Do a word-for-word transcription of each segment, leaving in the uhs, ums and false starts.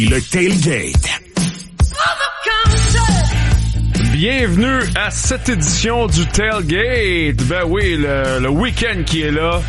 Le Tailgate. Bienvenue à cette édition du Tailgate. Ben oui, le, le week-end qui est là.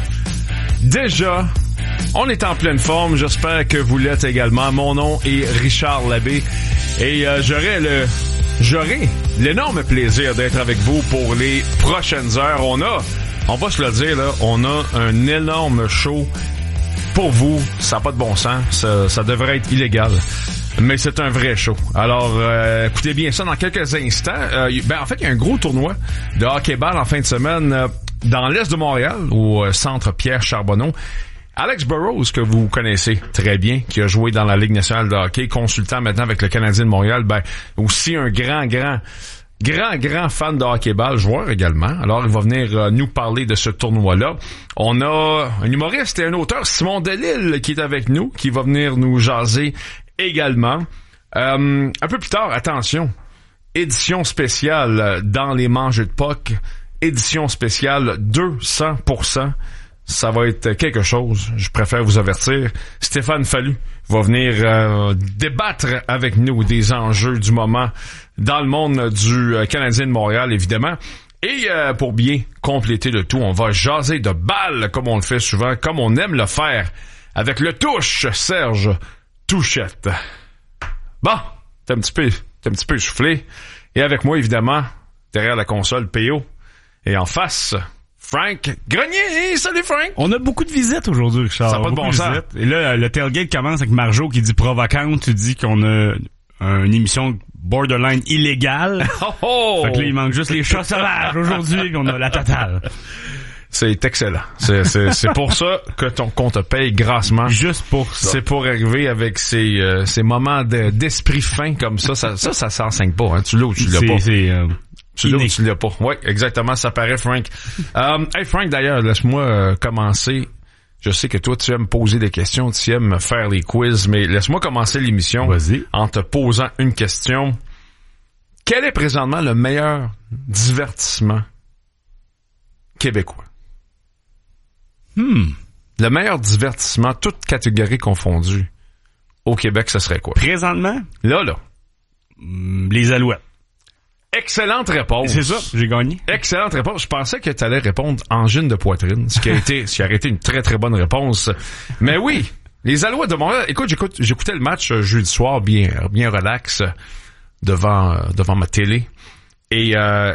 Déjà, on est en pleine forme. J'espère que vous l'êtes également. Mon nom est Richard Labbé et euh, j'aurai le j'aurai l'énorme plaisir d'être avec vous pour les prochaines heures. On a, on va se le dire là, on a un énorme show pour vous. Ça n'a pas de bon sens. Ça, ça devrait être illégal. Mais c'est un vrai show. Alors, euh, écoutez bien ça dans quelques instants. Euh, ben, en fait, il y a un gros tournoi de hockey-ball en fin de semaine euh, dans l'est de Montréal, au euh, centre Pierre Charbonneau. Alex Burrows, que vous connaissez très bien, qui a joué dans la Ligue nationale de hockey, consultant maintenant avec le Canadien de Montréal, ben aussi un grand, grand, grand, grand fan de hockey-ball, joueur également. Alors, il va venir euh, nous parler de ce tournoi-là. On a un humoriste et un auteur, Simon Delille, qui est avec nous, qui va venir nous jaser également. Euh, un peu plus tard, attention, édition spéciale dans les mangeux de Puck, édition spéciale deux cents pour cent. Ça va être quelque chose, je préfère vous avertir. Stéphane Fallu va venir euh, débattre avec nous des enjeux du moment dans le monde du euh, Canadien de Montréal, évidemment. Et euh, pour bien compléter le tout, on va jaser de balles, comme on le fait souvent, comme on aime le faire, avec le touche Serge Touchette. Bon, t'es un petit peu, t'es un petit peu essoufflé. Et avec moi, évidemment, derrière la console, P O. Et en face, Frank Grenier. Salut, Frank! On a beaucoup de visites aujourd'hui, Richard. Ça n'a pas de bon sens. Et là, le tailgate commence avec Marjo qui dit provocante. Tu dis qu'on a une émission borderline illégale. Oh, oh! Fait que là, il manque juste les chats sauvages aujourd'hui, qu'on a la totale. C'est excellent. C'est, c'est, c'est pour ça que ton compte te paye grassement. Juste pour ça. C'est pour arriver avec ces, euh, ces moments de, d'esprit fin comme ça. Ça, ça, ça s'enseigne pas. Hein. Tu l'as ou tu l'as c'est, pas. C'est, euh, tu l'as ou tu l'as pas. Oui, exactement. Ça paraît, Frank. um, hey, Frank, d'ailleurs, laisse-moi euh, commencer. Je sais que toi, tu aimes poser des questions, tu aimes faire les quiz, mais laisse-moi commencer l'émission. Vas-y. En te posant une question. Quel est présentement le meilleur divertissement québécois? Hmm. Le meilleur divertissement, toutes catégories confondues, au Québec, ce serait quoi? Présentement? Là, là. Hmm, les Alouettes. Excellente réponse. C'est ça, j'ai gagné. Excellente réponse. Je pensais que tu allais répondre angine de poitrine, ce qui a été, ce qui a été une très très bonne réponse. Mais oui, les Alouettes de Montréal. Écoute, j'écoute, j'écoutais le match jeudi soir bien, bien relax devant, devant ma télé. Et, euh,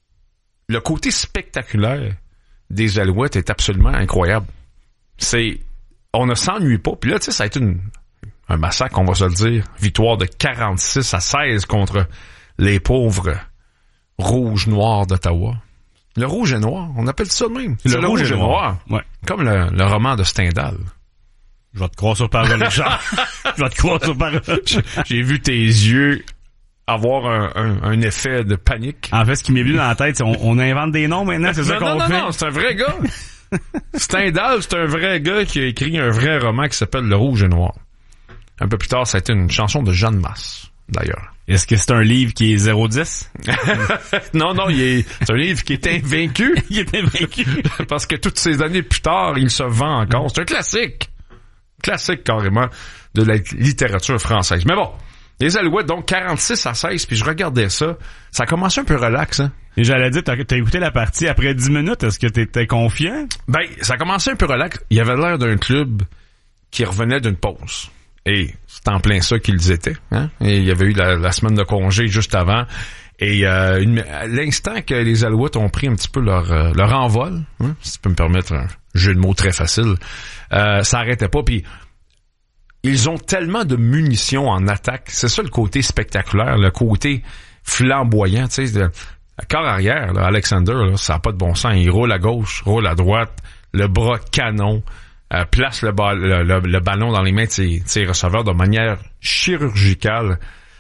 le côté spectaculaire des Alouettes est absolument incroyable. C'est, on ne s'ennuie pas. Puis là, tu sais, ça a été une, un massacre, on va se le dire. Victoire de quarante-six à seize contre les pauvres rouges-noirs d'Ottawa. Le rouge et noir, on appelle ça de même. Le, le rouge, rouge et noir. Ouais. Comme le, le roman de Stendhal. Je vais te croire sur parole, Richard. Je vais te croire sur parole. J'ai vu tes yeux avoir un, un, un effet de panique. En fait, ce qui m'est venu dans la tête, c'est on, on invente des noms maintenant, c'est ça non, qu'on non, fait? Non, non, c'est un vrai gars. Stendhal, c'est un vrai gars qui a écrit un vrai roman qui s'appelle Le Rouge et Noir. Un peu plus tard, ça a été une chanson de Jeanne Masse, d'ailleurs. Est-ce que c'est un livre qui est zéro dix? Non, non, il est, c'est un livre qui est invaincu. Il est invaincu. Parce que toutes ces années plus tard, il se vend encore. C'est un classique. Classique, carrément, de la littérature française. Mais bon. Les Alouettes, donc quarante-six à seize, puis je regardais ça. Ça a commencé un peu relax, hein. Et j'allais dire, t'as, t'as écouté la partie après dix minutes, est-ce que t'étais confiant? Ben, ça a commencé un peu relax. Il y avait l'air d'un club qui revenait d'une pause. Et c'est en plein ça qu'ils étaient, hein. Et il y avait eu la, la semaine de congé juste avant. Et euh, une, à l'instant que les Alouettes ont pris un petit peu leur, euh, leur envol, hein, si tu peux me permettre un jeu de mots très facile, euh, ça arrêtait pas, puis ils ont tellement de munitions en attaque. C'est ça le côté spectaculaire, le côté flamboyant. Tu sais, le corps arrière, là, Alexander, là, ça n'a pas de bon sens. Il roule à gauche, roule à droite, le bras canon, euh, place le, ba- le, le, le ballon dans les mains de ses, de ses receveurs de manière chirurgicale.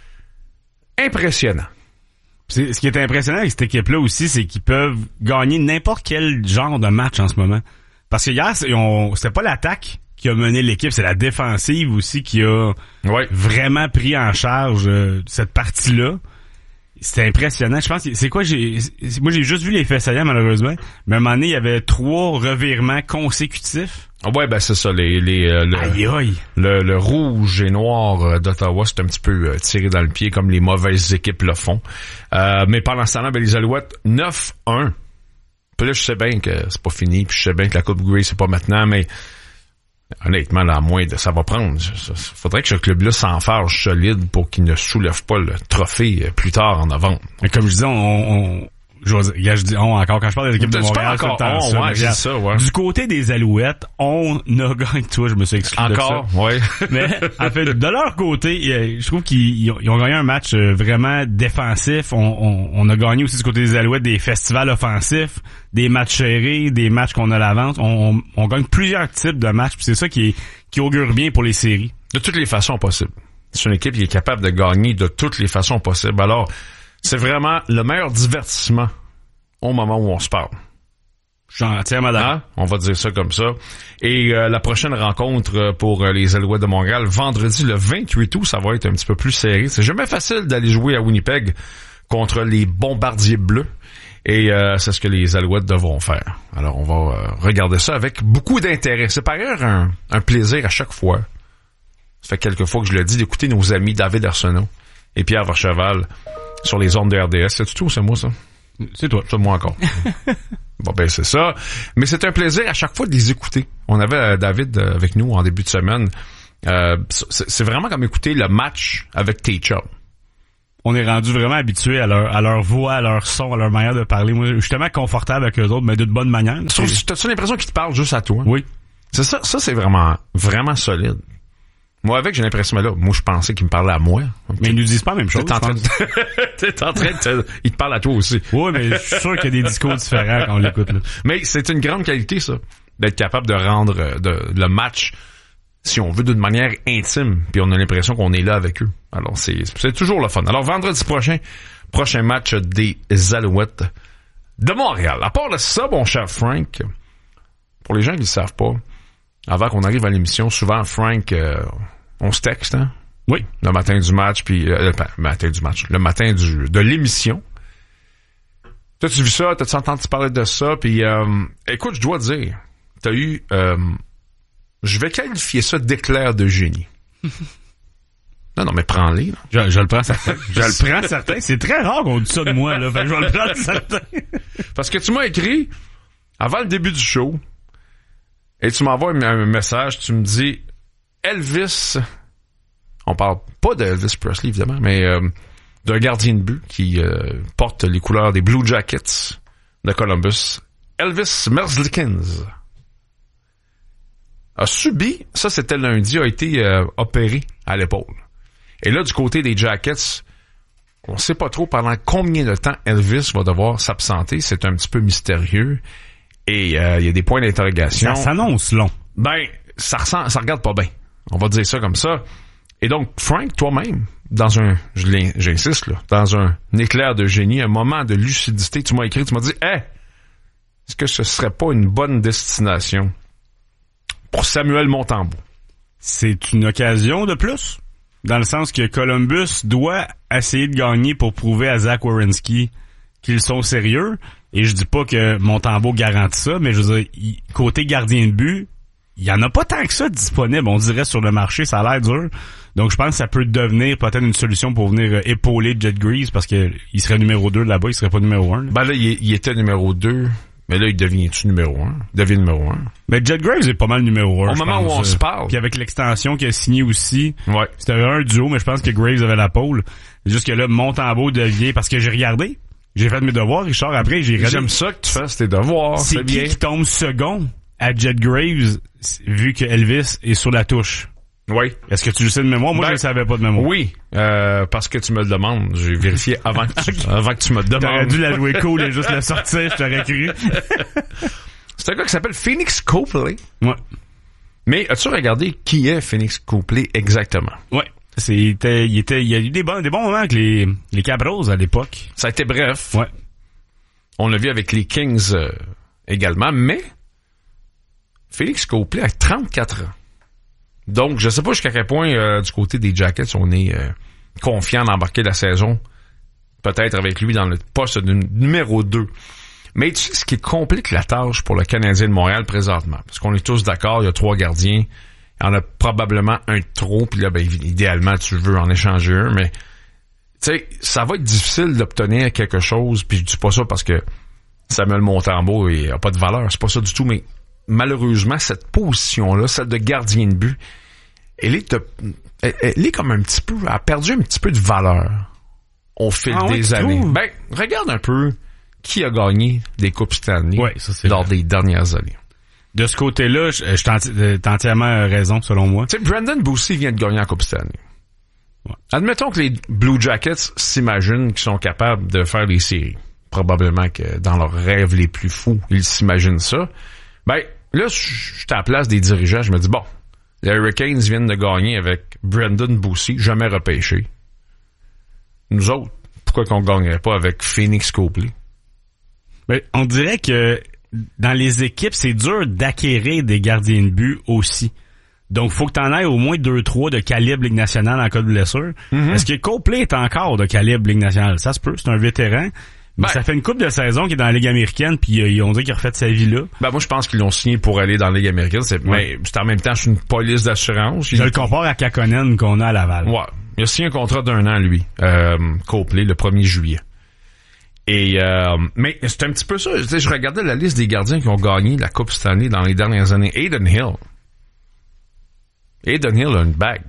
Impressionnant. C'est, ce qui est impressionnant avec cette équipe-là aussi, c'est qu'ils peuvent gagner n'importe quel genre de match en ce moment. Parce que hier, c'est, on, c'était pas l'attaque qui a mené l'équipe, c'est la défensive aussi qui a ouais. vraiment pris en charge euh, cette partie-là. c'était impressionnant. Je pense que c'est quoi j'ai moi j'ai juste vu les faits saillants malheureusement, mais à un moment donné, il y avait trois revirements consécutifs. Ouais, ben c'est ça, les les euh, le, aïe, aïe. le le rouge et noir euh, d'Ottawa, c'est un petit peu euh, tiré dans le pied comme les mauvaises équipes le font. Euh, mais pendant ce temps-là, ben les Alouettes neuf un. Puis là, je sais bien que c'est pas fini, puis je sais bien que la Coupe Grey c'est pas maintenant, mais honnêtement, là, à moins de ça va prendre. Il faudrait que ce club-là s'enfarge solide pour qu'il ne soulève pas le trophée plus tard en novembre. Mais comme je disais, on, on je, vais, je dis on encore quand je parle des équipes de Montréal, encore tout le temps on, ça, ouais, c'est ça, ouais. Du côté des Alouettes, on a gagné. Toi, je me suis exclu encore, de ça. ouais. Mais en fait, de leur côté, je trouve qu'ils ils ont, ils ont gagné un match vraiment défensif. On, on, on a gagné aussi du côté des Alouettes des festivals offensifs, des matchs serrés, des matchs qu'on a l'avance. On, on, on gagne plusieurs types de matchs. Puis c'est ça qui, est, qui augure bien pour les séries. De toutes les façons possibles. C'est une équipe qui est capable de gagner de toutes les façons possibles. Alors, c'est vraiment le meilleur divertissement au moment où on se parle. Je suis entièrement d'accord. Hein? On va dire ça comme ça. Et euh, la prochaine rencontre pour euh, les Alouettes de Montréal, vendredi le vingt-huit août, ça va être un petit peu plus serré. C'est jamais facile d'aller jouer à Winnipeg contre les Bombardiers Bleus. Et euh, c'est ce que les Alouettes devront faire. Alors, on va euh, regarder ça avec beaucoup d'intérêt. C'est par ailleurs un, un plaisir à chaque fois. Ça fait quelques fois que je le dis, d'écouter nos amis David Arsenault et Pierre Vercheval sur les ondes de R D S. C'est tout ou c'est moi, ça? C'est toi. C'est moi encore. Bon, ben c'est ça. Mais c'est un plaisir à chaque fois de les écouter. On avait euh, David euh, avec nous en début de semaine. Euh, c'est, c'est vraiment comme écouter le match avec tes chums. On est rendu vraiment habitué à leur, à leur voix, à leur son, à leur manière de parler. Moi, je suis tellement confortable avec eux autres, mais d'une bonne manière. C'est... T'as-tu l'impression qu'ils te parlent juste à toi? Oui. C'est ça, ça c'est vraiment, vraiment solide. Moi, avec, j'ai l'impression, mais là, moi, je pensais qu'ils me parlaient à moi. Mais ils nous disent pas la même chose. T'es en train de, t'es en train de te... Ils te parlent à toi aussi. Oui, mais je suis sûr qu'il y a des discours différents quand on l'écoute, là. Mais c'est une grande qualité, ça. D'être capable de rendre de, le match, si on veut, d'une manière intime. Puis on a l'impression qu'on est là avec eux. Alors, c'est, c'est toujours le fun. Alors, vendredi prochain, prochain match des Alouettes de Montréal. À part de ça, mon cher Frank, pour les gens qui ne le savent pas, avant qu'on arrive à l'émission, souvent, Frank, euh, on se texte, hein? Oui. Le matin du match, puis euh, le matin du match, le matin du de l'émission. T'as-tu vu ça? T'as-tu entendu parler de ça? Puis, euh, écoute, je dois dire, t'as eu, euh, je vais qualifier ça d'éclair de génie. Non, non, mais prends-les. Je, je le prends certain. Je le prends certain. C'est très rare qu'on dise ça de moi, là. Fait que je vais le prendre certain. Parce que tu m'as écrit, avant le début du show, et tu m'envoies un message, tu me dis, Elvis, on parle pas d'Elvis Presley, évidemment, mais euh, d'un gardien de but qui euh, porte les couleurs des Blue Jackets de Columbus, Elvis Merzlikins, a subi, ça c'était lundi, a été euh, opéré à l'épaule. Et là, du côté des Jackets, on sait pas trop pendant combien de temps Elvis va devoir s'absenter. C'est un petit peu mystérieux. Et il euh, y a des points d'interrogation. Ça s'annonce long. Ben, ça ressent, ça regarde pas bien. On va dire ça comme ça. Et donc, Frank, toi-même, dans un, je j'insiste là, dans un, un éclair de génie, un moment de lucidité, tu m'as écrit, tu m'as dit, hey, est-ce que ce serait pas une bonne destination pour Samuel Montembeault? C'est une occasion de plus, dans le sens que Columbus doit essayer de gagner pour prouver à Zach Werenski qu'ils sont sérieux. Et je dis pas que Montembeault garantit ça, mais je veux dire, il, côté gardien de but, il y en a pas tant que ça disponible, on dirait, sur le marché, ça a l'air dur. Donc je pense que ça peut devenir peut-être une solution pour venir euh, épauler Jet Greaves, parce que il serait numéro deux là-bas, il serait pas numéro un. Là. Ben là, il, il était numéro deux, mais là, il devient-tu numéro un? Il devient numéro un. Mais Jet Greaves est pas mal numéro un. Au moment pense, où on euh, se parle. Puis avec l'extension qu'il a signé aussi, ouais. C'était un duo, mais je pense que Graves avait la pole. Juste que là, Montembeault devient, parce que j'ai regardé, j'ai fait mes devoirs, Richard, après, j'ai regardé. J'aime ça que tu fasses tes devoirs, c'est, c'est bien. Qui qui tombe second à Jet Greaves, vu que Elvis est sur la touche? Oui. Est-ce que tu le sais de mémoire? Moi, ben, je ne savais pas de mémoire. Oui, euh, parce que tu me le demandes. J'ai vérifié avant que tu, avant que tu me le demandes. T'aurais dû la jouer cool et juste la sortir, je t'aurais cru. C'est un gars qui s'appelle Phoenix Copley. Ouais. Mais as-tu regardé qui est Phoenix Copley exactement? Ouais. C'était, il était, il y a eu des bons, des bons moments avec les, les Capitals à l'époque. Ça a été bref. Ouais. On l'a vu avec les Kings euh, également, mais Phoenix Copley a trente-quatre ans. Donc, je sais pas jusqu'à quel point, euh, du côté des Jackets, on est euh, confiant d'embarquer la saison peut-être avec lui dans le poste de numéro deux. Mais tu sais ce qui complique la tâche pour le Canadien de Montréal présentement, parce qu'on est tous d'accord, il y a trois gardiens, il y en a probablement un de trop, puis là, ben, idéalement, tu veux en échanger un, mais tu sais, ça va être difficile d'obtenir quelque chose, puis je dis pas ça parce que Samuel Montembeault il a pas de valeur, c'est pas ça du tout, mais malheureusement, cette position-là, celle de gardien de but, elle est, elle, elle est comme un petit peu, elle a perdu un petit peu de valeur au fil ah, des ouais, années. trouves? Ben, regarde un peu qui a gagné des Coupes Stanley ouais, ça, c'est lors vrai. des dernières années. De ce côté-là, je, je t'en- t'as entièrement raison, selon moi. Tu sais, Brandon Boussy vient de gagner la Coupe Stanley. Ouais. Admettons que les Blue Jackets s'imaginent qu'ils sont capables de faire des séries. Probablement que dans leurs rêves les plus fous, ils s'imaginent ça. Ben, là, je suis à la place des dirigeants, je me dis, bon, les Hurricanes viennent de gagner avec Brandon Boussy, jamais repêché. Nous autres, pourquoi qu'on gagnerait pas avec Phoenix Copley? Ben, on dirait que dans les équipes, c'est dur d'acquérir des gardiens de but aussi. Donc, faut que t'en aies au moins deux trois de calibre Ligue nationale en cas de blessure. Mm-hmm. Est-ce que Copley est encore de calibre Ligue nationale? Ça se peut, c'est un vétéran. Mais Ben, ça fait une couple de saisons qu'il est dans la Ligue américaine, puis euh, ils ont dit qu'il a refait sa vie là. Ben, moi, je pense qu'ils l'ont signé pour aller dans la Ligue américaine. C'est, Ouais. mais c'est en même temps, c'est une police d'assurance. Je Il- le compare à Kakkonen qu'on a à Laval. Ouais. Il a signé un contrat d'un an, lui, euh, Copley, le premier juillet. Et euh, mais c'est un petit peu ça. Tu sais, je regardais la liste des gardiens qui ont gagné la Coupe Stanley dans les dernières années. Aiden Hill. Aiden Hill a une bague.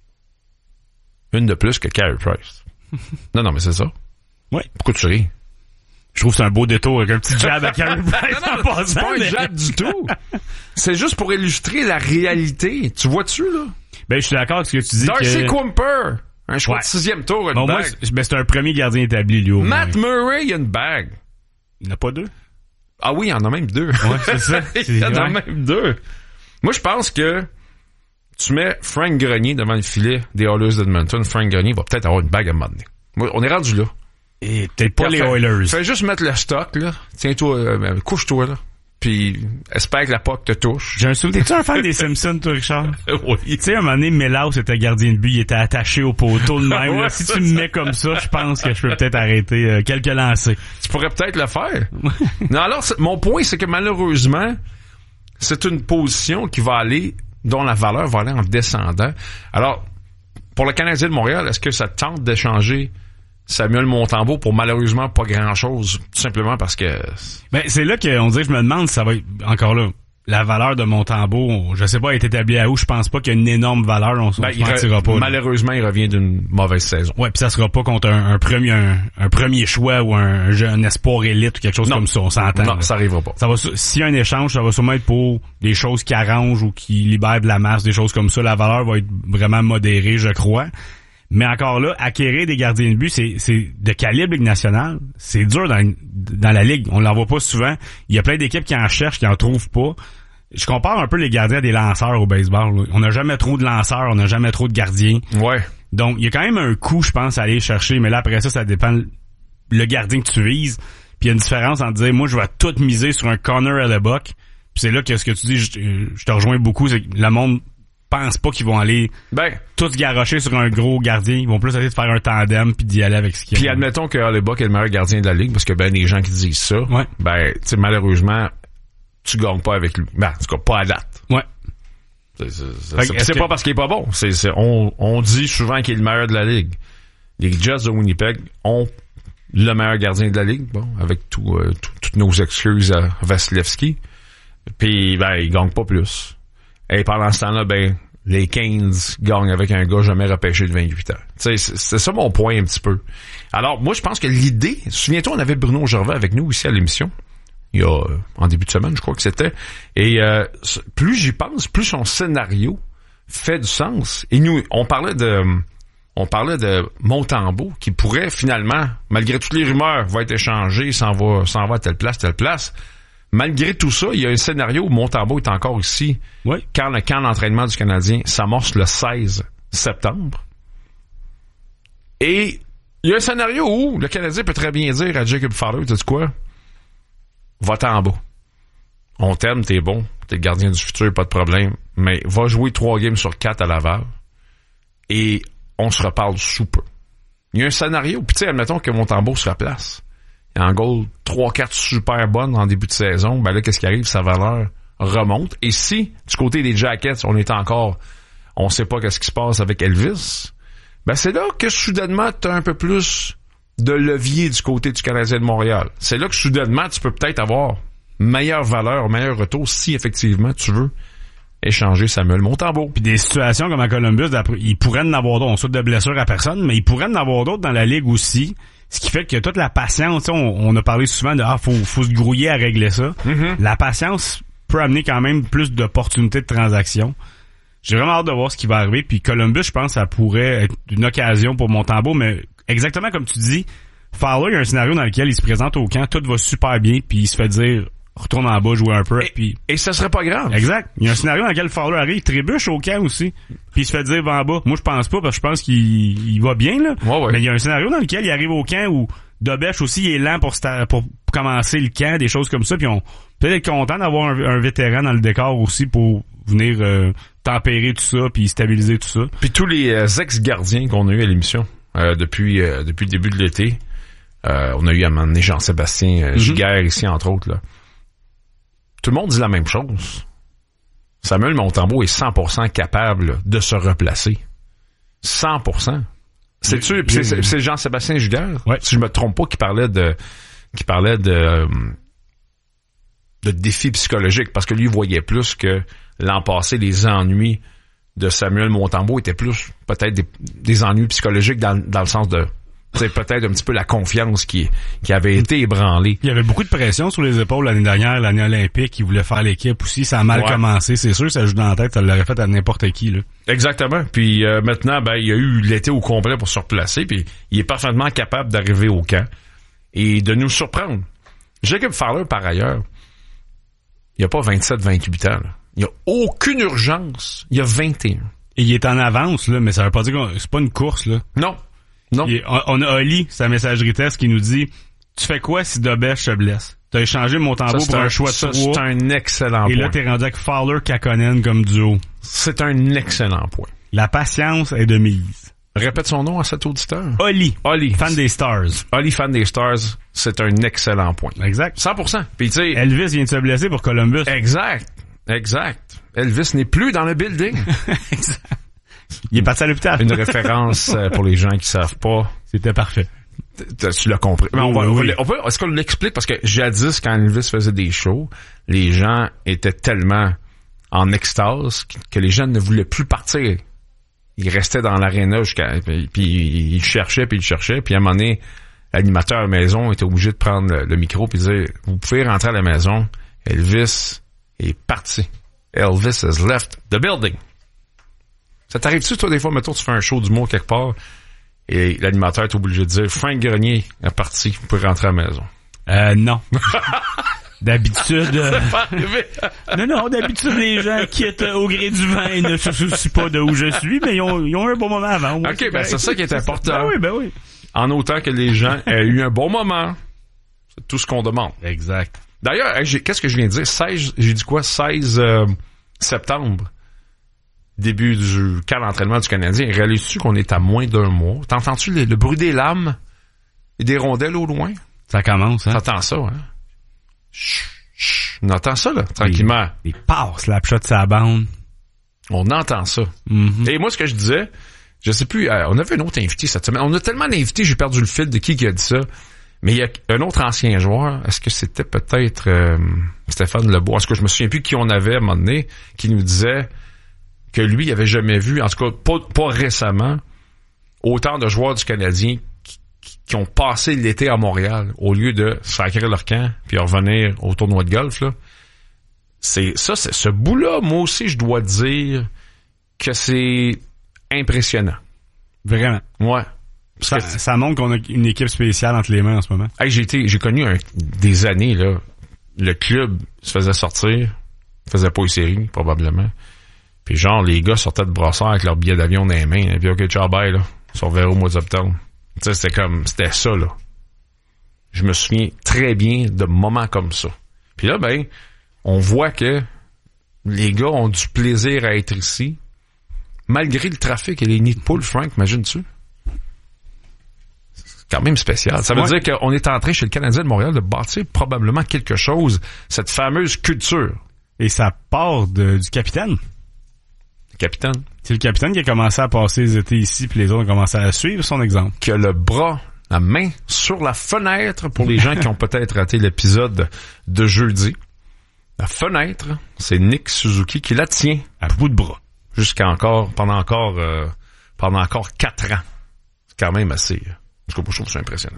Une de plus que Carey Price. non, non, mais c'est ça. Ouais. Pourquoi tu ris? Je trouve que c'est un beau détour avec un petit jab à Carey Price en C'est passant. pas un mais- jab du tout. C'est juste pour illustrer la réalité. Tu vois-tu, là? Ben, je suis d'accord avec ce que tu dis. Darcy que... Quimper. Un choix Ouais. de sixième tour, une Bon, moi, bague. c'est ben, c'est un premier gardien établi, lui, au Matt moins. Murray, il a une bague. Il n'y en a pas deux. Ah oui, il y en a même deux. Ouais, c'est ça. il y en a Ouais. même deux. Moi, je pense que tu mets Frank Grenier devant le filet des Oilers d'Edmonton. Frank Grenier va peut-être avoir une bague à un moment donné. Moi, on est rendu là. Et peut-être pas Puis, les fais- Oilers. Fais juste mettre le stock, là. Tiens-toi, euh, couche-toi, là. Puis, espère que la puck te touche. J'ai un souvenir. T'es-tu un fan des Simpsons, toi, Richard? oui. Tu sais, à un moment donné, Mélaus était gardien de but, il était attaché au poteau de même. Ouais, là. Si c'est tu me ça. mets comme ça, je pense que je peux peut-être arrêter euh, quelques lancers. Tu pourrais peut-être le faire. non, alors, c'est- mon point, c'est que malheureusement, c'est une position qui va aller, dont la valeur va aller en descendant. Alors, pour le Canadien de Montréal, est-ce que ça tente d'échanger Samuel Montembeault pour malheureusement pas grand-chose, tout simplement parce que... Ben, c'est là qu'on dirait que je me demande si ça va être, encore là, la valeur de Montembeault, je sais pas, est établie à où, je pense pas qu'il y a une énorme valeur, on, on Ben, se il mentira re- pas. là. malheureusement, il revient d'une mauvaise saison. Ouais, puis ça sera pas contre un, un premier un, un premier choix ou un, un espoir élite ou quelque chose Non. comme ça, on s'entend. Non, là. ça arrivera pas. Ça va, su- s'il y a un échange, ça va sûrement être pour des choses qui arrangent ou qui libèrent de la masse, des choses comme ça. La valeur va être vraiment modérée, je crois. Mais encore là, acquérir des gardiens de but, c'est, c'est de calibre Ligue nationale. C'est dur dans, dans la Ligue. On l'en voit pas souvent. Il y a plein d'équipes qui en cherchent, qui en trouvent pas. Je compare un peu les gardiens à des lanceurs au baseball. là. On n'a jamais trop de lanceurs, on n'a jamais trop de gardiens. Ouais. Donc, il y a quand même un coût, je pense, à aller chercher. Mais là, après ça, ça dépend le gardien que tu vises. Puis il y a une différence entre dire, moi, je vais tout miser sur un Connor Hellebuck. Puis c'est là que ce que tu dis, je, je te rejoins beaucoup, c'est que le monde pense pas qu'ils vont aller Ben, tous garrocher sur un gros gardien. Ils vont plus essayer de faire un tandem puis d'y aller avec ce qu'il y puis a. admettons que Hellebuck est le meilleur gardien de la Ligue, parce que ben des gens qui disent ça, Ouais. ben, tu sais, malheureusement, tu gagnes pas avec lui. Ben, en tout cas, pas à date. Ouais. C'est, c'est, c'est, Fait que c'est- est-ce c'est que- pas parce qu'il est pas bon. C'est, c'est, on, on dit souvent qu'il est le meilleur de la Ligue. Les Jets de Winnipeg ont le meilleur gardien de la Ligue, bon, avec tout, euh, tout- toutes nos excuses à Vasilevski. Puis, ben, ils gagnent pas plus. Et pendant ce temps-là, ben, les Canes gagnent avec un gars jamais repêché de vingt-huit ans. Tu sais, c'est, c'est ça mon point un petit peu. Alors, moi, je pense que l'idée, souviens-toi, on avait Bruno Gervais avec nous ici à l'émission. Il y a, euh, en début de semaine, je crois que c'était. Et euh, plus j'y pense, plus son scénario fait du sens. Et nous, on parlait de on parlait de Montembeault, qui pourrait finalement, malgré toutes les rumeurs, va être échangé, s'en va, s'en va à telle place, telle place. Malgré tout ça, il y a un scénario où Montembeault est encore ici. Oui. Quand le camp d'entraînement du Canadien s'amorce le seize septembre. Et il y a un scénario où le Canadien peut très bien dire à Jacob Fowler, tu sais quoi? Va-t'en en bas. On t'aime, t'es bon, t'es le gardien du futur, pas de problème, mais va jouer trois games sur quatre à Laval et on se reparle sous peu. Il y a un scénario, puis tu sais, admettons que Montembeault se replace. Il en goal trois quatre super bonnes en début de saison, ben là, qu'est-ce qui arrive? Sa valeur remonte. Et si, du côté des Jackets, on est encore, on sait pas qu'est-ce qui se passe avec Elvis, ben c'est là que soudainement, tu as un peu plus de levier du côté du Canadien de Montréal. C'est là que soudainement, tu peux peut-être avoir meilleure valeur, meilleur retour si effectivement tu veux échanger Samuel Montembeault. Puis des situations comme à Columbus, il pourrait en avoir d'autres. On souhaite de blessures à personne, mais il pourrait en avoir d'autres dans la Ligue aussi. Ce qui fait que toute la patience, on, on a parlé souvent de « Ah, faut, faut se grouiller à régler ça mm-hmm. ». La patience peut amener quand même plus d'opportunités de transaction. J'ai vraiment hâte de voir ce qui va arriver. Puis Columbus, je pense, ça pourrait être une occasion pour Montembeault, mais exactement comme tu dis, Fowler, il y a un scénario dans lequel il se présente au camp, tout va super bien, puis il se fait dire « Retourne en bas, jouer un peu ». Et, puis et ça serait pas grave. Exact. Il y a un scénario dans lequel Fowler arrive, il trébuche au camp aussi, puis il se fait dire « Va en bas ». Moi, je pense pas, parce que je pense qu'il il va bien, là. Ouais, ouais. Mais il y a un scénario dans lequel il arrive au camp où Dobech aussi il est lent pour, sta- pour commencer le camp, des choses comme ça, puis on peut être content d'avoir un, un vétéran dans le décor aussi pour venir euh, tempérer tout ça, puis stabiliser tout ça. Puis tous les euh, ex-gardiens qu'on a eu à l'émission euh, depuis euh, depuis le début de l'été, euh, on a eu à un moment donné Jean-Sébastien euh, mm-hmm. Giguère ici, entre autres, là. Tout le monde dit la même chose. Samuel Montembeault est cent pour cent capable de se replacer. cent pour cent. C'est-tu, pis c'est, c'est Jean-Sébastien Giguère, ouais. si je me trompe pas, qui parlait de, qui parlait de, de défis psychologiques, parce que lui voyait plus que l'an passé, les ennuis de Samuel Montembeault étaient plus peut-être des, des ennuis psychologiques dans, dans le sens de, c'est peut-être un petit peu la confiance qui, qui avait été ébranlée. Il y avait beaucoup de pression sur les épaules l'année dernière, l'année olympique, il voulait faire l'équipe aussi, ça a mal ouais. commencé, c'est sûr, ça joue dans la tête, ça l'aurait fait à n'importe qui, là. Exactement. Puis euh, maintenant, ben il y a eu l'été au complet pour se replacer, puis il est parfaitement capable d'arriver au camp et de nous surprendre. Jacob Fowler, par ailleurs, il n'y a pas vingt-sept vingt-huit ans, là. Il n'y a aucune urgence. Il y a vingt et un. Et il est en avance, là, mais ça veut pas dire que c'est pas une course, là. Non. Non. Est, on, on a Oli, sa messagerie test, qui nous dit « Tu fais quoi si Dobech se blesse? T'as échangé Montembeault pour un, un choix de ça, trois. C'est un excellent et point. Et là, t'es rendu avec Fowler-Kakkonen comme duo. C'est un excellent point. La patience est de mise. Répète son nom à cet auditeur. Oli. Oli. Fan des Stars. Oli, fan des Stars. C'est un excellent point. Exact. cent pour cent. Puis tu sais. Elvis vient de se blesser pour Columbus. Exact. Exact. Elvis n'est plus dans le building. Exact. Il est parti à l'hôpital. Une référence pour les gens qui savent pas. C'était parfait. Tu l'as compris. Mais on va, oui. on peut, est-ce qu'on l'explique? Parce que jadis, quand Elvis faisait des shows, les gens étaient tellement en extase que les gens ne voulaient plus partir. Ils restaient dans l'aréna jusqu'à, puis, puis ils cherchaient, puis ils cherchaient, puis à un moment donné, l'animateur à la maison était obligé de prendre le, le micro puis dire, vous pouvez rentrer à la maison, Elvis est parti. Elvis has left the building. Ça t'arrive-tu, toi, des fois, mettons, tu fais un show d'humour quelque part, et l'animateur est obligé de dire, Frank Grenier est parti, vous pouvez rentrer à la maison. Euh, non. D'habitude... Euh... non, non, d'habitude, les gens quittent au gré du vent et ne se soucient pas de où je suis, mais ils ont, ils ont eu un bon moment avant. OK, ben bien. c'est ça qui est important. Ben oui, ben oui. En autant que les gens aient eu un bon moment. C'est tout ce qu'on demande. Exact. D'ailleurs, j'ai, qu'est-ce que je viens de dire? seize, j'ai dit quoi? seize euh, septembre. Début du camp d'entraînement du Canadien. Réalises-tu qu'on est à moins d'un mois? T'entends-tu le, le bruit des lames et des rondelles au loin? Ça commence, hein? T'entends ça, hein? Chut, chut. On entend ça, là, tranquillement. Les passes, la shot de sa bande. On entend ça. Mm-hmm. Et moi, ce que je disais, je sais plus, euh, on avait un autre invité cette semaine. On a tellement d'invités, j'ai perdu le fil de qui qui a dit ça. Mais il y a un autre ancien joueur, est-ce que c'était peut-être euh, Stéphane Lebois? Est-ce que je me souviens plus qui on avait à un moment donné, qui nous disait que lui, il avait jamais vu, en tout cas pas, pas récemment, autant de joueurs du Canadien qui, qui, qui ont passé l'été à Montréal au lieu de sacrer leur camp puis revenir au tournoi de golf, là. C'est ça, c'est ce bout-là, moi aussi, je dois dire que c'est impressionnant. Vraiment. Ouais. Ça, que, ça montre qu'on a une équipe spéciale entre les mains en ce moment. Hey, j'ai été, j'ai connu un, des années, là. Le club se faisait sortir, faisait pas une série, probablement. Puis genre, les gars sortaient de brossard avec leur billet d'avion dans les mains. Et puis, OK, ciao, bye, là. On se reverra au mois d'octobre. Tu sais, c'était comme, c'était ça, là. Je me souviens très bien de moments comme ça. Puis là, ben, on voit que les gars ont du plaisir à être ici, malgré le trafic et les nids de poules, Frank, imagines-tu? quand même spécial. Ça veut ouais. dire qu'on est en train, chez le Canadien de Montréal, de bâtir probablement quelque chose, cette fameuse culture. Et ça part de, du capitaine. Le capitaine. C'est le capitaine qui a commencé à passer les étés ici, puis les autres ont commencé à suivre son exemple. Qui a le bras, la main sur la fenêtre, pour les gens qui ont peut-être raté l'épisode de jeudi. La fenêtre, c'est Nick Suzuki qui la tient à bout de bras. Jusqu'à encore, pendant encore, euh, pendant encore quatre ans. C'est quand même assez, je trouve, je trouve ça impressionnant.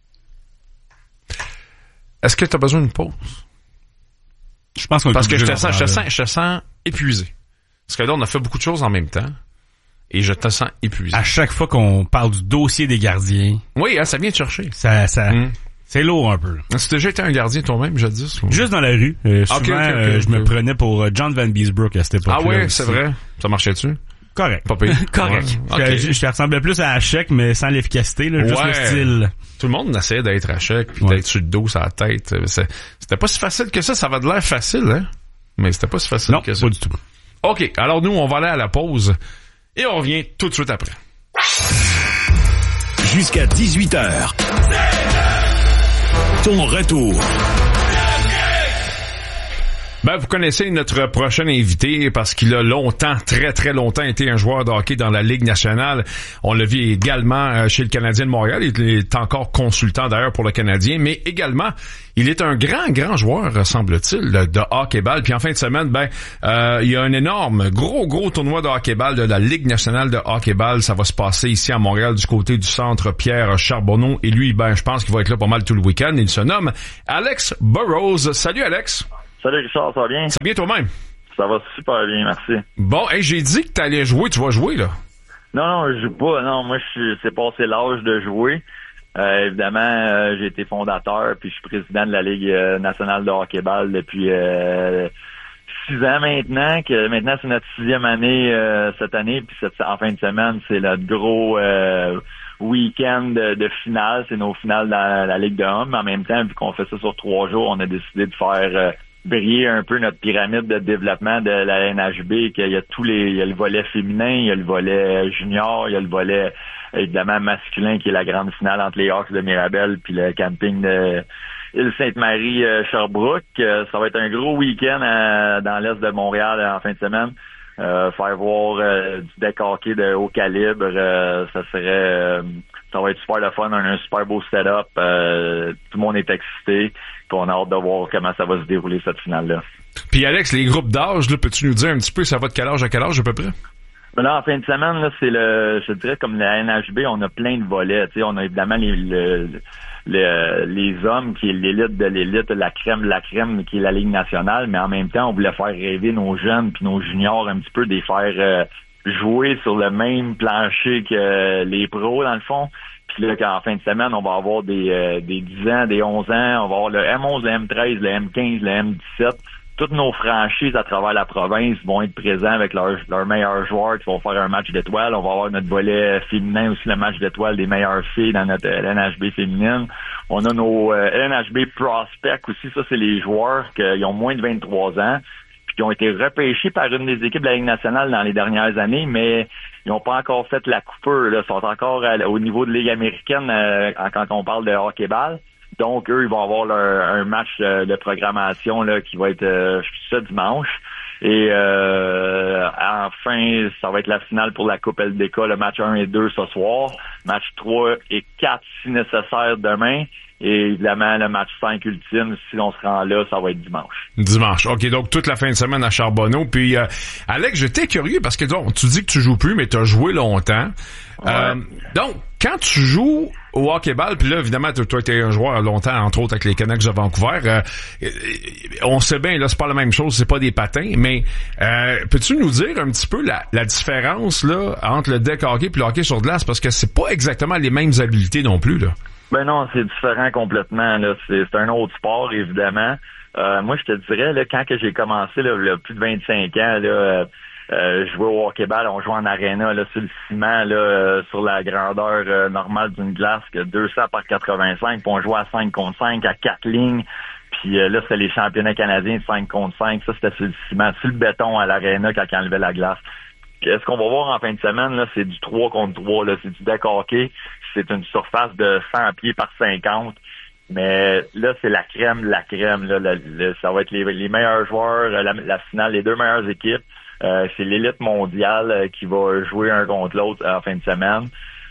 Est-ce que tu as besoin d'une pause? Je pense qu'on Parce que je te sens, je te sens, je te sens épuisé. Parce que là, on a fait beaucoup de choses en même temps. Et je te sens épuisé. À chaque fois qu'on parle du dossier des gardiens. Oui, hein, ça vient te chercher. Ça, ça, mm. c'est lourd un peu. As-tu déjà été un gardien toi-même, jadis? Ou... Juste dans la rue. Euh, souvent, okay, okay, okay, euh, je okay. me prenais pour John Van Beesbrook à cette époque-là. Ah oui, aussi. c'est vrai. Ça marchait-tu? Correct. Pas pire. Correct. Ouais. Okay. Je, je ressemblais plus à Hachek, mais sans l'efficacité, là, juste ouais. le style. Tout le monde essayait d'être Hachek, puis ouais. d'être sur le dos, sur la tête. C'est, c'était pas si facile que ça. Ça va de l'air facile, hein? Mais c'était pas si facile non, que ça. Non, pas du tout. OK. Alors, nous, on va aller à la pause et on revient tout de suite après. Jusqu'à dix-huit heures. Ton retour. Ben, vous connaissez notre prochain invité parce qu'il a longtemps, très très longtemps été un joueur de hockey dans la Ligue nationale. On l'a vu également chez le Canadien de Montréal. Il est encore consultant d'ailleurs pour le Canadien, mais également, il est un grand, grand joueur, semble-t-il, de hockey-ball. Puis en fin de semaine, ben, euh, il y a un énorme, gros, gros tournoi de hockey-ball de la Ligue nationale de hockey-ball. Ça va se passer ici à Montréal du côté du centre Pierre Charbonneau. Et lui, ben, je pense qu'il va être là pas mal tout le week-end. Il se nomme Alex Burrows. Salut Alex. Salut Richard, ça va bien? Ça va bien toi-même? Ça va super bien, merci. Bon, hey, j'ai dit que t'allais jouer, tu vas jouer, là? Non, non, je joue pas. Non, moi, je suis, c'est passé l'âge de jouer. Euh, évidemment, euh, j'ai été fondateur, puis je suis président de la Ligue euh, nationale de hockey-ball depuis euh, six ans maintenant. Que maintenant, c'est notre sixième année euh, cette année, puis cette, en fin de semaine, c'est notre gros euh, week-end de, de finale. C'est nos finales dans la, la Ligue de hommes. Mais en même temps, vu qu'on fait ça sur trois jours, on a décidé de faire... Euh, briller un peu notre pyramide de développement de la N H B, qu'il y a tous les, il y a le volet féminin, il y a le volet junior, il y a le volet, évidemment, masculin, qui est la grande finale entre les Hawks de Mirabel puis le camping de Île-Sainte-Marie euh, Sherbrooke. Euh, ça va être un gros week-end euh, dans l'est de Montréal en fin de semaine. Euh, faire voir euh, du deck hockey de haut calibre, euh, ça serait euh, ça va être super le fun, on a un super beau setup, euh, tout le monde est excité, puis on a hâte de voir comment ça va se dérouler cette finale-là. Puis Alex, les groupes d'âge, là, peux-tu nous dire un petit peu, ça va de quel âge à quel âge à peu près? Ben là, en fin de semaine, là, c'est le, je dirais comme la N H B, on a plein de volets, tu sais, on a évidemment les, le, le, les hommes qui est l'élite de l'élite, la crème de la crème qui est la Ligue nationale, mais en même temps, on voulait faire rêver nos jeunes puis nos juniors un petit peu, des faire euh, jouer sur le même plancher que les pros, dans le fond. Puis là, qu'en fin de semaine, on va avoir des, euh, des dix ans, des onze ans, on va avoir le M onze, le M treize, le M quinze, le M dix-sept. Toutes nos franchises à travers la province vont être présents avec leurs leurs meilleurs joueurs qui vont faire un match d'étoiles. On va avoir notre volet féminin aussi, le match d'étoiles des meilleures filles dans notre L N H B féminine. On a nos euh, L N H B prospects aussi. Ça, c'est les joueurs qui ont moins de vingt-trois ans puis qui ont été repêchés par une des équipes de la Ligue nationale dans les dernières années, mais ils n'ont pas encore fait la coupure. Ils sont encore à, au niveau de Ligue américaine euh, quand on parle de hockey-ball. Donc, eux, ils vont avoir leur, un match de, de programmation là qui va être euh, ce dimanche. Et euh, enfin, ça va être la finale pour la Coupe L D K, le match un et deux ce soir. Match trois et quatre si nécessaire demain. Et évidemment, le match cinq ultime, si on se rend là, ça va être dimanche. Dimanche. OK, donc toute la fin de semaine à Charbonneau. Puis, euh, Alex, j'étais curieux parce que donc, tu dis que tu joues plus, mais tu as joué longtemps. Ouais. Euh, donc, quand tu joues au hockey-ball, puis là, évidemment, toi, tu été un joueur longtemps, entre autres, avec les Canucks de Vancouver, euh, on sait bien, là, c'est pas la même chose, c'est pas des patins, mais euh, peux-tu nous dire un petit peu la, la différence là entre le deck hockey et le hockey sur glace? Parce que c'est pas exactement les mêmes habiletés non plus, là. Ben non, c'est différent complètement. Là, c'est, c'est un autre sport, évidemment. Euh, moi, je te dirais, là, quand que j'ai commencé, là, il y a plus de vingt-cinq ans, là, euh, euh, je jouais au hockey-ball, on jouait en aréna, là, sur le ciment, là, euh, sur la grandeur euh, normale d'une glace, que deux cents par quatre-vingt-cinq, puis on jouait à cinq contre cinq, à quatre lignes. Puis euh, là, c'était les championnats canadiens cinq contre cinq. Ça, c'était sur le ciment, sur le béton à l'aréna quand on enlevait la glace. Puis, ce qu'on va voir en fin de semaine, là, c'est du trois contre trois, là, c'est du deck hockey. c'est une surface de cent pieds par cinquante. Mais là, c'est la crème de la crème. Là, le, le, ça va être les, les meilleurs joueurs, la, la finale, les deux meilleures équipes. Euh, c'est l'élite mondiale euh, qui va jouer un contre l'autre en fin de semaine.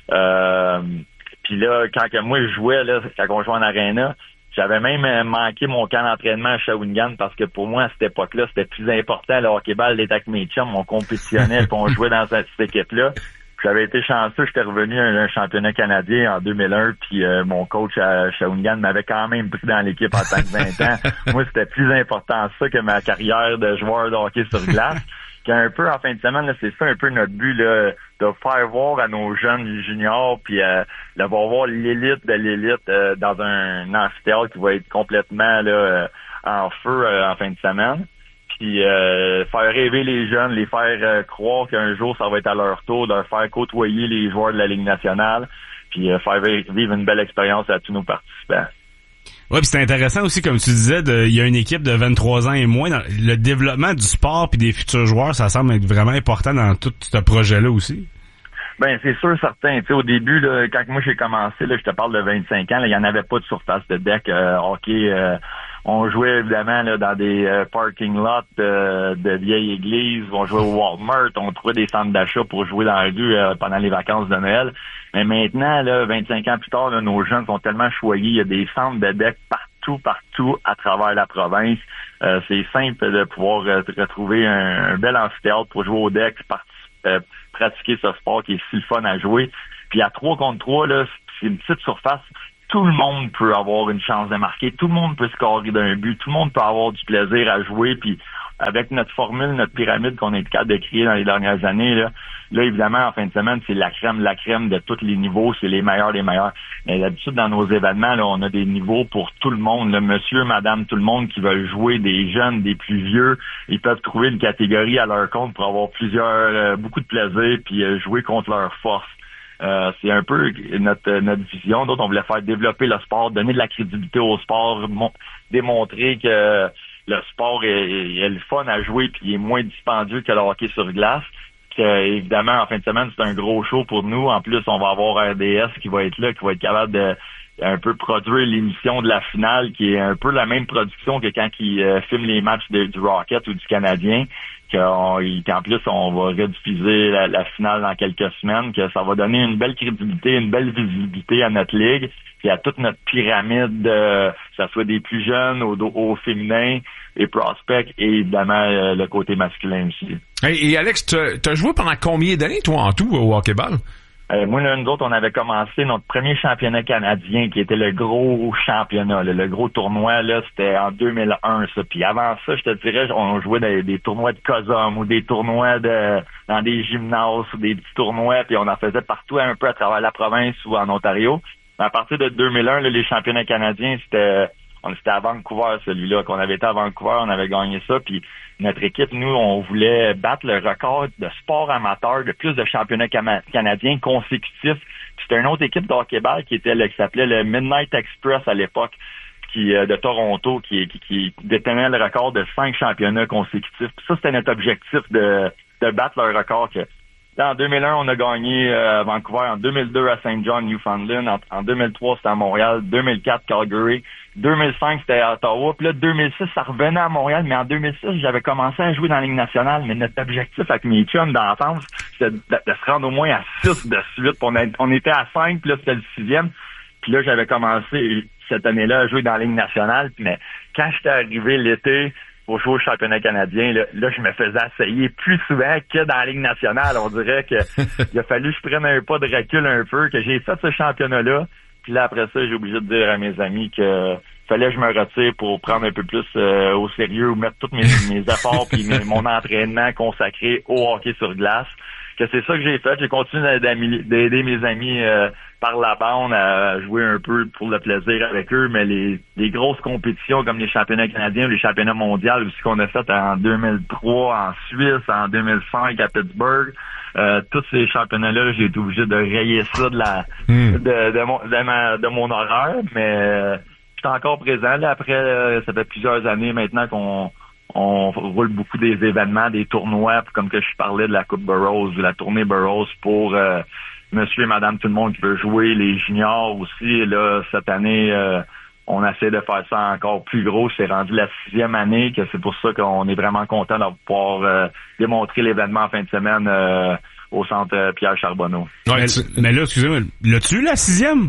Euh, Puis là, quand que moi je jouais, là, quand on jouait en aréna, j'avais même manqué mon camp d'entraînement à Shawinigan parce que pour moi, à cette époque-là, c'était plus important. Le hockey-ball d'être avec mes chums, on compétitionnait, qu'on jouait dans cette, cette équipe-là. J'avais été chanceux, j'étais revenu à un championnat canadien en deux mille un, puis euh, mon coach à Shawinigan m'avait quand même pris dans l'équipe en tant que vingt ans. Moi, c'était plus important ça que ma carrière de joueur de hockey sur glace. Qu'un peu en fin de semaine, là, c'est ça un peu notre but, là, de faire voir à nos jeunes juniors, puis euh, de voir voir l'élite de l'élite euh, dans un amphithéâtre qui va être complètement là euh, en feu euh, en fin de semaine. Puis euh, faire rêver les jeunes, les faire euh, croire qu'un jour ça va être à leur tour, de leur faire côtoyer les joueurs de la Ligue nationale, puis euh, faire vivre une belle expérience à tous nos participants. Ouais, puis c'est intéressant aussi, comme tu disais, il y a une équipe de vingt-trois ans et moins. Dans le développement du sport puis des futurs joueurs, ça semble être vraiment important dans tout ce projet-là aussi. Ben c'est sûr, certain. Tu sais, au début, là, quand moi j'ai commencé, là, je te parle de vingt-cinq ans, il y en avait pas de surface de deck euh, hockey. Euh, on jouait évidemment là, dans des euh, parking lots euh, de vieilles églises. On jouait au Walmart. On trouvait des centres d'achat pour jouer dans la rue euh, pendant les vacances de Noël. Mais maintenant, là, vingt-cinq ans plus tard, là, nos jeunes sont tellement choyés. Il y a des centres de deck partout, partout à travers la province. Euh, c'est simple de pouvoir euh, retrouver un, un bel amphithéâtre pour jouer au deck, participer, euh, pratiquer ce sport qui est si le fun à jouer. Puis à trois contre trois, là, c'est une petite surface. Tout le monde peut avoir une chance de marquer. Tout le monde peut scorer d'un but. Tout le monde peut avoir du plaisir à jouer. Puis avec notre formule, notre pyramide qu'on est capable de créer dans les dernières années, là, là évidemment, en fin de semaine, c'est la crème, la crème de tous les niveaux. C'est les meilleurs des meilleurs. Mais d'habitude, dans nos événements, là, on a des niveaux pour tout le monde. Là, monsieur, madame, tout le monde qui veulent jouer, des jeunes, des plus vieux. Ils peuvent trouver une catégorie à leur compte pour avoir plusieurs, euh, beaucoup de plaisir puis euh, jouer contre leur force. Euh, c'est un peu notre notre vision. D'autres, on voulait faire développer le sport, donner de la crédibilité au sport, mon, démontrer que le sport est, est, est le fun à jouer puis il est moins dispendieux que le hockey sur glace. Que, évidemment, en fin de semaine, c'est un gros show pour nous. En plus, on va avoir R D S qui va être là, qui va être capable de un peu produire l'émission de la finale, qui est un peu la même production que quand ils euh, filment les matchs de, du Rocket ou du Canadien. Qu'en plus, on va rediffuser la, la finale dans quelques semaines, que ça va donner une belle crédibilité, une belle visibilité à notre ligue, puis à toute notre pyramide, euh, que ce soit des plus jeunes au, au féminin, les prospects, et évidemment euh, le côté masculin aussi. Hey, et Alex, tu as joué pendant combien d'années, toi, en tout, au hockey-ball? Euh, moi, là, nous autres, on avait commencé notre premier championnat canadien, qui était le gros championnat, là, le gros tournoi, là, c'était en deux mille un, ça. Puis avant ça, je te dirais, on jouait des, des tournois de Cosum ou des tournois de dans des gymnases ou des petits tournois, puis on en faisait partout un peu à travers la province ou en Ontario. Mais à partir de deux mille un, là, les championnats canadiens, c'était on c'était à Vancouver, celui-là, qu'on avait été à Vancouver, on avait gagné ça, puis notre équipe, nous, on voulait battre le record de sport amateur de plus de championnats cam- canadiens consécutifs. Puis c'était une autre équipe de hockey-ball qui était là, qui s'appelait le Midnight Express à l'époque, qui euh, de Toronto, qui, qui, qui détenait le record de cinq championnats consécutifs. Puis ça, c'était notre objectif de, de battre leur record. Que, là, en deux mille un, on a gagné euh, à Vancouver, en deux mille deux à Saint John, Newfoundland, en, en deux mille trois, c'était à Montréal, deux mille quatre, Calgary, deux mille cinq, c'était à Ottawa, puis là, deux mille six, ça revenait à Montréal, mais en deux mille six, j'avais commencé à jouer dans la Ligue nationale, mais notre objectif avec mes chums d'enfance, c'était de, de se rendre au moins à six de suite, on, a, on était à cinq, puis là, c'était le sixième, puis là, j'avais commencé cette année-là à jouer dans la Ligue nationale, puis mais quand j'étais arrivé l'été pour jouer au championnat canadien, là, là, je me faisais essayer plus souvent que dans la Ligue nationale. On dirait que il a fallu que je prenne un pas de recul un peu, que j'ai fait ce championnat-là. Puis là, après ça, j'ai obligé de dire à mes amis que fallait que je me retire pour prendre un peu plus euh, au sérieux ou mettre tous mes, mes efforts puis mes, mon entraînement consacré au hockey sur glace. Que c'est ça que j'ai fait. J'ai continué d'aider mes amis euh, par la bande à jouer un peu pour le plaisir avec eux, mais les, les grosses compétitions comme les championnats canadiens ou les championnats mondiaux aussi qu'on a fait en deux mille trois en Suisse, en deux mille cinq à Pittsburgh, euh, tous ces championnats-là, j'ai été obligé de rayer ça de la mm. de, de, mon, de, ma, de mon horaire, mais euh, je suis encore présent. Là, après, euh, ça fait plusieurs années maintenant qu'on on roule beaucoup des événements, des tournois, comme que je parlais de la Coupe Burroughs, de la tournée Burroughs pour euh, monsieur et madame tout le monde qui veut jouer, les juniors aussi. Là, cette année, euh, on essaie de faire ça encore plus gros. C'est rendu la sixième année que c'est pour ça qu'on est vraiment content de pouvoir euh, démontrer l'événement en fin de semaine euh, au centre Pierre Charbonneau. Ouais, mais, mais là, excusez-moi, l'as-tu la sixième?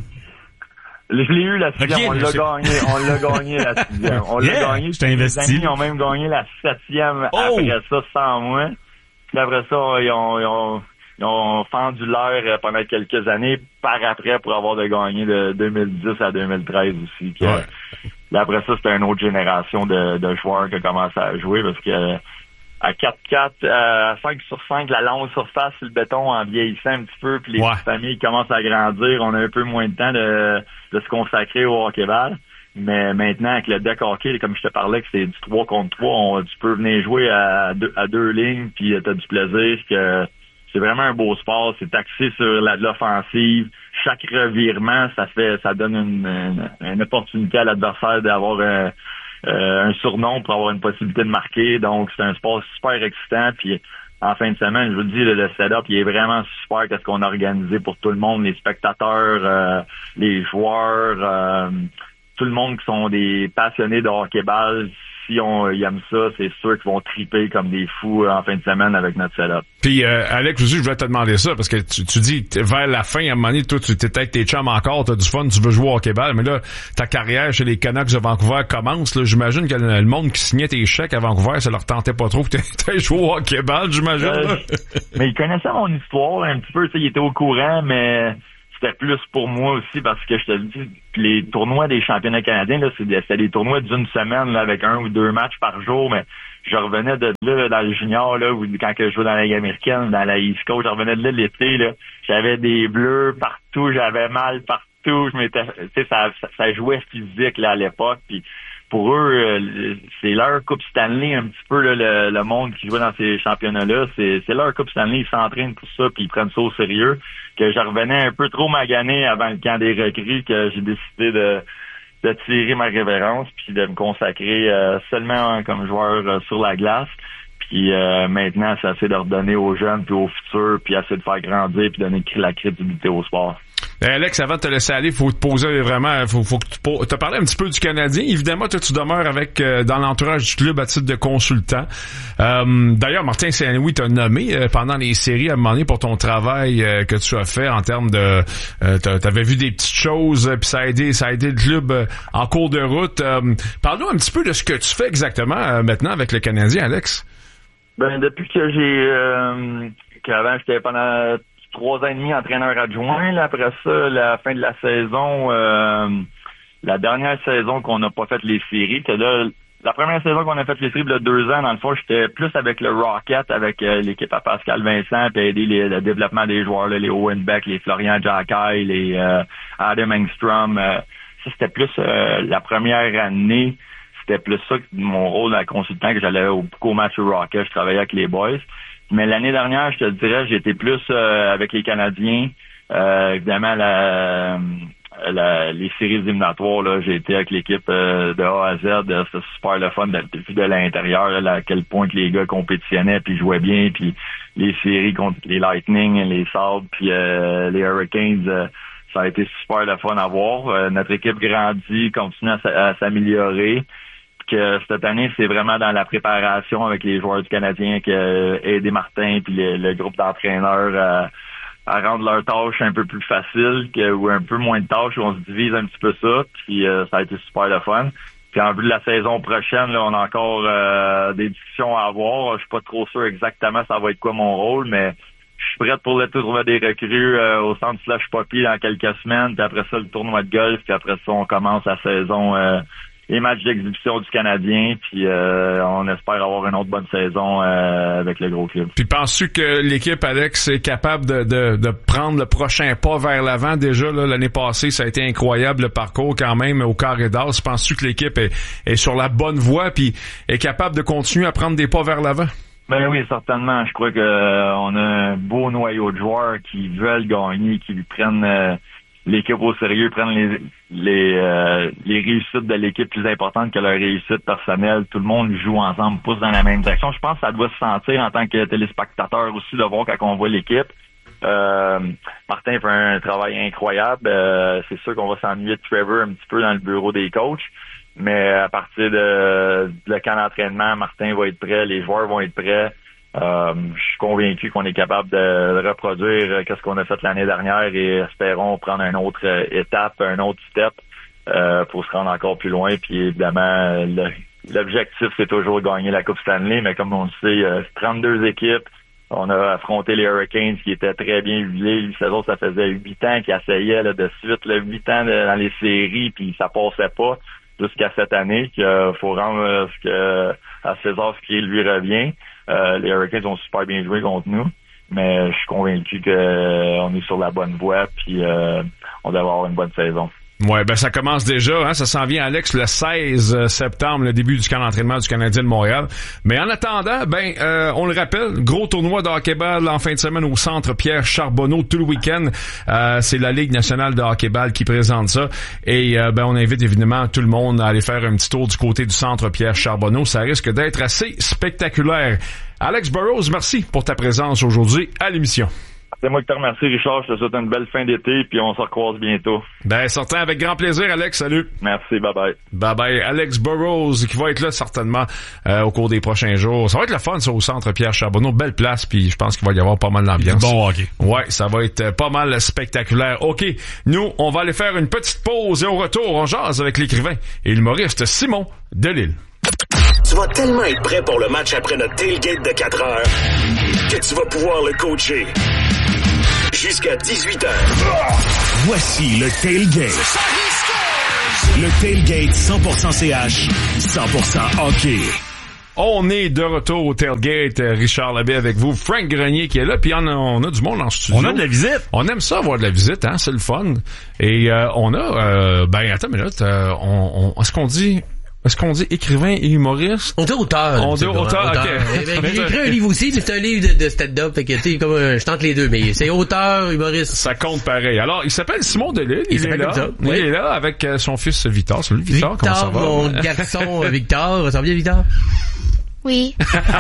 Je l'ai eu la sixième, okay, on l'a gagné, on l'a gagné la sixième. On yeah, l'a gagné. Je t'ai investi. Ils ont même gagné la septième oh! après ça sans moi. Puis après ça, ils ont, ils ont, ils ont fendu l'air pendant quelques années par après pour avoir de gagner de deux mille dix à deux mille treize aussi. Que, ouais. Puis après ça, c'était une autre génération de, de joueurs qui a commencé à jouer parce que à quatre quatre, à cinq sur cinq, la longue surface sur le béton en vieillissant un petit peu, puis les ouais. petites familles commencent à grandir, on a un peu moins de temps de, de se consacrer au hockey-ball. Mais maintenant, avec le deck hockey, comme je te parlais, que c'est du trois contre trois, on, tu peux venir jouer à deux, à deux lignes, puis t'as du plaisir. Que c'est vraiment un beau sport, c'est axé sur la, l'offensive. Chaque revirement, ça fait, ça donne une, une, une opportunité à l'adversaire d'avoir un Euh, un surnom pour avoir une possibilité de marquer. Donc, c'est un sport super excitant. Puis, en fin de semaine, je vous le dis, le, le setup, il est vraiment super qu'est-ce qu'on a organisé pour tout le monde, les spectateurs, euh, les joueurs, euh, tout le monde qui sont des passionnés de hockey-ball. Si on ils aiment ça, c'est sûr qu'ils vont triper comme des fous en fin de semaine avec notre setup. Puis, euh, Alex, aussi, je voulais te demander ça, parce que tu, tu dis, vers la fin, à un moment donné, toi, tu t'es avec tes chums encore, t'as du fun, tu veux jouer au hockey-ball, mais là, ta carrière chez les Canucks de Vancouver commence, là. J'imagine que le, le monde qui signait tes chèques à Vancouver, ça leur tentait pas trop que t'aies joué au hockey-ball, j'imagine, euh, mais ils connaissaient mon histoire, un petit peu, tu sais, ils étaient au courant, mais c'était plus pour moi aussi parce que je te le dis, les tournois des championnats canadiens, là, c'est des, c'était des tournois d'une semaine là, avec un ou deux matchs par jour, mais je revenais de là, là dans le junior, là, où, quand je jouais dans la Ligue américaine, dans la East Coast, je revenais de là l'été, là, j'avais des bleus partout, j'avais mal partout, je m'étais, tu sais, ça, ça, ça jouait physique là à l'époque, puis pour eux, euh, c'est leur Coupe Stanley un petit peu là, le, le monde qui jouait dans ces championnats-là, c'est, c'est leur Coupe Stanley, ils s'entraînent pour ça, puis ils prennent ça au sérieux. Que je revenais un peu trop magané avant le camp des recrues, que j'ai décidé de, de tirer ma révérence, puis de me consacrer euh, seulement comme joueur euh, sur la glace. Puis euh, maintenant, c'est assez de redonner aux jeunes, puis aux futurs, puis assez de faire grandir, puis donner la crédibilité au sport. Alex, avant de te laisser aller, faut te poser vraiment, faut, faut que tu te parles un petit peu du Canadien. Évidemment, toi, tu demeures avec euh, dans l'entourage du club à titre de consultant. Euh, d'ailleurs, Martin Saint-Louis t'a nommé euh, pendant les séries à un moment donné pour ton travail euh, que tu as fait en termes de, euh, t'avais vu des petites choses, euh, puis ça a aidé, ça a aidé le club euh, en cours de route. Euh, parle-nous un petit peu de ce que tu fais exactement euh, maintenant avec le Canadien, Alex. Ben depuis que j'ai, euh, qu'avant j'étais pendant trois ans et demi entraîneur adjoint. Là, après ça, la fin de la saison, euh, la dernière saison qu'on n'a pas fait les séries, que là, la première saison qu'on a fait les séries, il y a deux ans, dans le fond, j'étais plus avec le Rocket, avec euh, l'équipe à Pascal Vincent, puis aider les, le développement des joueurs, là, les Owen Beck, les Florian Jacquet, les euh, Adam Engstrom. Euh, ça, c'était plus euh, la première année, c'était plus ça que mon rôle de consultant, que j'allais au, au match au Rocket, je travaillais avec les boys. Mais l'année dernière, je te dirais, j'étais plus euh, avec les Canadiens. Euh, évidemment, la, la, les séries éliminatoires, là, j'ai été avec l'équipe euh, de A à Z. C'était super le fun de, de l'intérieur, là, à quel point que les gars compétitionnaient puis jouaient bien. Puis les séries contre les Lightning, les Sabres, puis euh, les Hurricanes, euh, ça a été super le fun à voir. Euh, notre équipe grandit, continue à, à s'améliorer. Que cette année, c'est vraiment dans la préparation avec les joueurs du Canadien que euh, aider Martin puis le, le groupe d'entraîneurs euh, à rendre leurs tâches un peu plus faciles que, ou un peu moins de tâches où on se divise un petit peu ça. Puis euh, ça a été super le fun. Puis en vue de la saison prochaine, là, on a encore euh, des discussions à avoir. Je suis pas trop sûr exactement ça va être quoi mon rôle, mais je suis prête pour le tournoi des recrues euh, au centre Slush Poppy dans quelques semaines. Puis après ça, le tournoi de golf. Puis après ça, on commence la saison... Euh, les matchs d'exhibition du Canadien, puis euh, on espère avoir une autre bonne saison euh, avec le gros club. Puis penses-tu que l'équipe, Alex, est capable de, de, de prendre le prochain pas vers l'avant? Déjà, là, l'année passée, ça a été incroyable le parcours quand même au carré d'as. Penses-tu que l'équipe est, est sur la bonne voie puis est capable de continuer à prendre des pas vers l'avant? Ben oui, certainement. Je crois que euh, on a un beau noyau de joueurs qui veulent gagner, qui prennent euh, l'équipe au sérieux, prennent les les euh, les réussites de l'équipe plus importantes que leur réussite personnelle. Tout le monde joue ensemble, pousse dans la même direction. Je pense que ça doit se sentir en tant que téléspectateur aussi de voir quand on voit l'équipe. Euh, Martin fait un travail incroyable. Euh, c'est sûr qu'on va s'ennuyer de Trevor un petit peu dans le bureau des coachs. Mais à partir de, de le camp d'entraînement, Martin va être prêt, les joueurs vont être prêts. Euh, je suis convaincu qu'on est capable de, de reproduire qu'est-ce qu'on a fait l'année dernière et espérons prendre une autre étape, un autre step euh, pour se rendre encore plus loin. Puis évidemment, le, l'objectif, c'est toujours de gagner la Coupe Stanley, mais comme on le sait, euh, trente-deux équipes. On a affronté les Hurricanes qui étaient très bien huilés. Les autres, ça faisait huit ans qu'ils essayaient là, de suite, là, huit ans de, dans les séries, puis ça passait pas. Jusqu'à cette année, qu'il faut rendre euh, ce que, à César ce qui lui revient. Euh, les Hurricanes ont super bien joué contre nous, mais je suis convaincu qu'on euh, est sur la bonne voie, puis euh, on devrait avoir une bonne saison. Ouais, ben ça commence déjà, hein, ça s'en vient, Alex, le seize septembre, le début du camp d'entraînement du Canadien de Montréal. Mais en attendant, ben euh, on le rappelle, gros tournoi de hockey-ball en fin de semaine au Centre Pierre Charbonneau tout le week-end. Euh, c'est la Ligue nationale de hockey-ball qui présente ça. Et euh, ben on invite évidemment tout le monde à aller faire un petit tour du côté du Centre Pierre Charbonneau. Ça risque d'être assez spectaculaire. Alex Burrows, merci pour ta présence aujourd'hui à l'émission. C'est moi qui te remercie, Richard. Je te souhaite une belle fin d'été, puis on se recroise bientôt. Ben, certain, avec grand plaisir, Alex. Salut. Merci, bye-bye. Bye-bye. Alex Burrows, qui va être là certainement euh, au cours des prochains jours. Ça va être le fun, ça, au Centre Pierre Charbonneau. Belle place, puis je pense qu'il va y avoir pas mal d'ambiance. Bon hockey. Ouais, ça va être pas mal spectaculaire. OK, nous, on va aller faire une petite pause et au retour, on jase avec l'écrivain et l'humoriste Simon Delisle. Tu vas tellement être prêt pour le match après notre tailgate de quatre heures que tu vas pouvoir le coacher. Jusqu'à dix-huit heures. Voici le Tailgate. Le Tailgate cent pour cent C H, cent pour cent hockey. On est de retour au Tailgate. Richard Labbé avec vous. Frank Grenier qui est là. Puis on a, on a du monde en studio. On a de la visite. On aime ça avoir de la visite, hein. C'est le fun. Et euh, on a... Euh, ben, attends une minute. Euh, on, on, est-ce qu'on dit... Est-ce qu'on dit écrivain et humoriste? On dit auteur. On dit auteur, auteur. OK. Ben, ben, j'ai écrit un livre aussi, mais c'est un livre de, de stand-up. Fait que, tu sais, comme, euh, je tente les deux, mais c'est auteur, humoriste. Ça compte pareil. Alors, il s'appelle Simon Delisle. Il, il est là. Ça, il oui. est là avec euh, son fils Victor. Salut, Victor. Victor, comment ça va? Mon garçon, Victor. Ça va bien, Victor? Oui.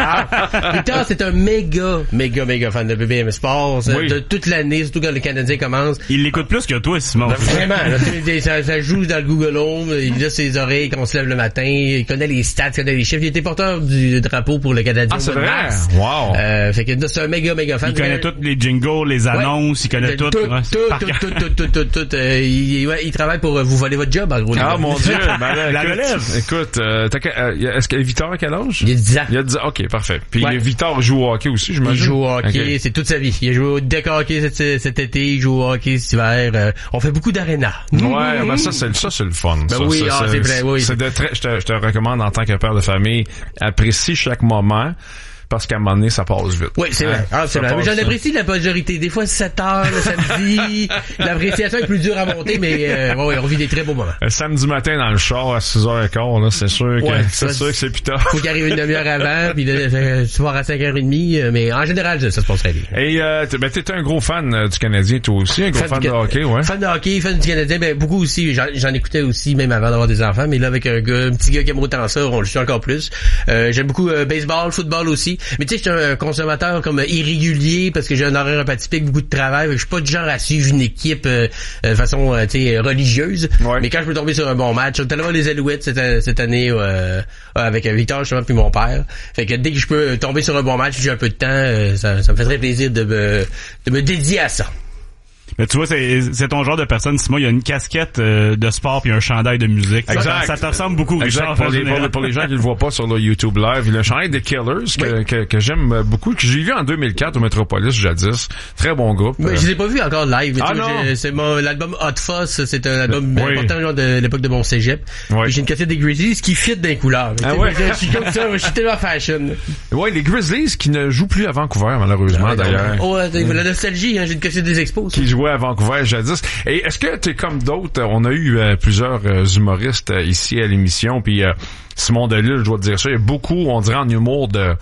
Victor, c'est un méga, méga, méga fan de B B M Sports. Oui. De toute l'année, surtout quand le Canadien commence. Il l'écoute plus que toi, Simon. Non, vraiment, là, ça, ça joue dans le Google Home, il a ses oreilles quand on se lève le matin, il connaît les stats, il connaît les chiffres. Il était porteur du drapeau pour le Canadien. Ah, c'est vrai? Wow. Euh, fait que c'est un méga, méga fan. Il connaît tous les jingles, les annonces, ouais. il connaît tout. Tout, ouais, tout, tout, tout, tout, tout, tout, tout. Euh, il, ouais, il travaille pour vous voler votre job, en gros. Ah, mon Dieu. Ben, là, la écoute, relève. Écoute, euh, t'as, euh, est-ce que Victor a quel âge? Il a dix ans. Il a dix ans. OK. Parfait. Puis ouais. Victor joue au hockey aussi, j'imagine. Il joue au hockey, okay. c'est toute sa vie. Il a joué au deck hockey cet, cet été, il joue au hockey cet hiver. Euh, on fait beaucoup d'aréna. Ouais, mmh. ben ça c'est ça c'est le fun. Ben ça, oui, ça, ah, ça, c'est vrai, oui. C'est de très, je te, je te recommande en tant que père de famille, apprécie chaque moment. Parce qu'à un moment donné, ça passe vite. Oui, c'est vrai. Ah, c'est vrai. J'en apprécie la majorité. Des fois, sept heures le samedi. L'appréciation est plus dure à monter, mais euh, ouais, on vit des très beaux moments. Le samedi matin, dans le char, à six heures quinze, là, c'est sûr que, ouais, c'est sûr que c'est plus tard. Faut qu'il arrive une demi-heure avant, puis le soir à cinq heures trente, mais en général, ça, ça se passe très bien. Et, euh, ben, t'es un gros fan euh, du Canadien, toi aussi, un gros fan, fan de hockey, ouais. Fan de hockey, fan du Canadien, ben, beaucoup aussi. J'en, j'en écoutais aussi, même avant d'avoir des enfants, mais là, avec un gars, un petit gars qui aime autant ça, on le suit encore plus. Euh, j'aime beaucoup euh, baseball, football aussi. Mais tu sais, je suis un consommateur comme irrégulier parce que j'ai un horaire un peu atypique, beaucoup de travail. Je suis pas du genre à suivre une équipe euh, de façon euh, tu sais religieuse. Ouais. Mais quand je peux tomber sur un bon match, j'étais allé voir les Alouettes cette, cette année euh, avec Victor justement puis mon père. Fait que dès que je peux tomber sur un bon match, j'ai un peu de temps, euh, ça, ça me fait très plaisir de me de me dédier à ça. Mais tu vois, c'est, c'est ton genre de personne, Simon. Il y a une casquette euh, de sport puis un chandail de musique. Exact. Ça, ça te ressemble beaucoup, exact. Richard. Pour les, pour, les, pour les gens qui le voient pas sur le YouTube Live, il a un chandail des Killers que, oui. que, que j'aime beaucoup, que j'ai vu en deux mille quatre au Metropolis jadis. Très bon groupe. Oui, euh... je l'ai pas vu encore live. Mais ah non. J'ai, c'est mon, l'album Hot Fuzz, c'est un album oui. important genre de l'époque de mon cégep. Oui. J'ai une casquette des Grizzlies qui fit dans les couleurs. Ah ouais. Je suis comme ça, je suis tellement fashion. Ouais, les Grizzlies qui ne jouent plus à Vancouver, malheureusement, ah, d'ailleurs. Oh, mmh. la nostalgie, hein, j'ai une casquette des Expos. Qui jouait à Vancouver jadis. Et est-ce que t'es comme d'autres? On a eu euh, plusieurs euh, humoristes euh, ici à l'émission, puis euh, Simon Delisle, je dois te dire ça, il y a beaucoup, on dirait en humour de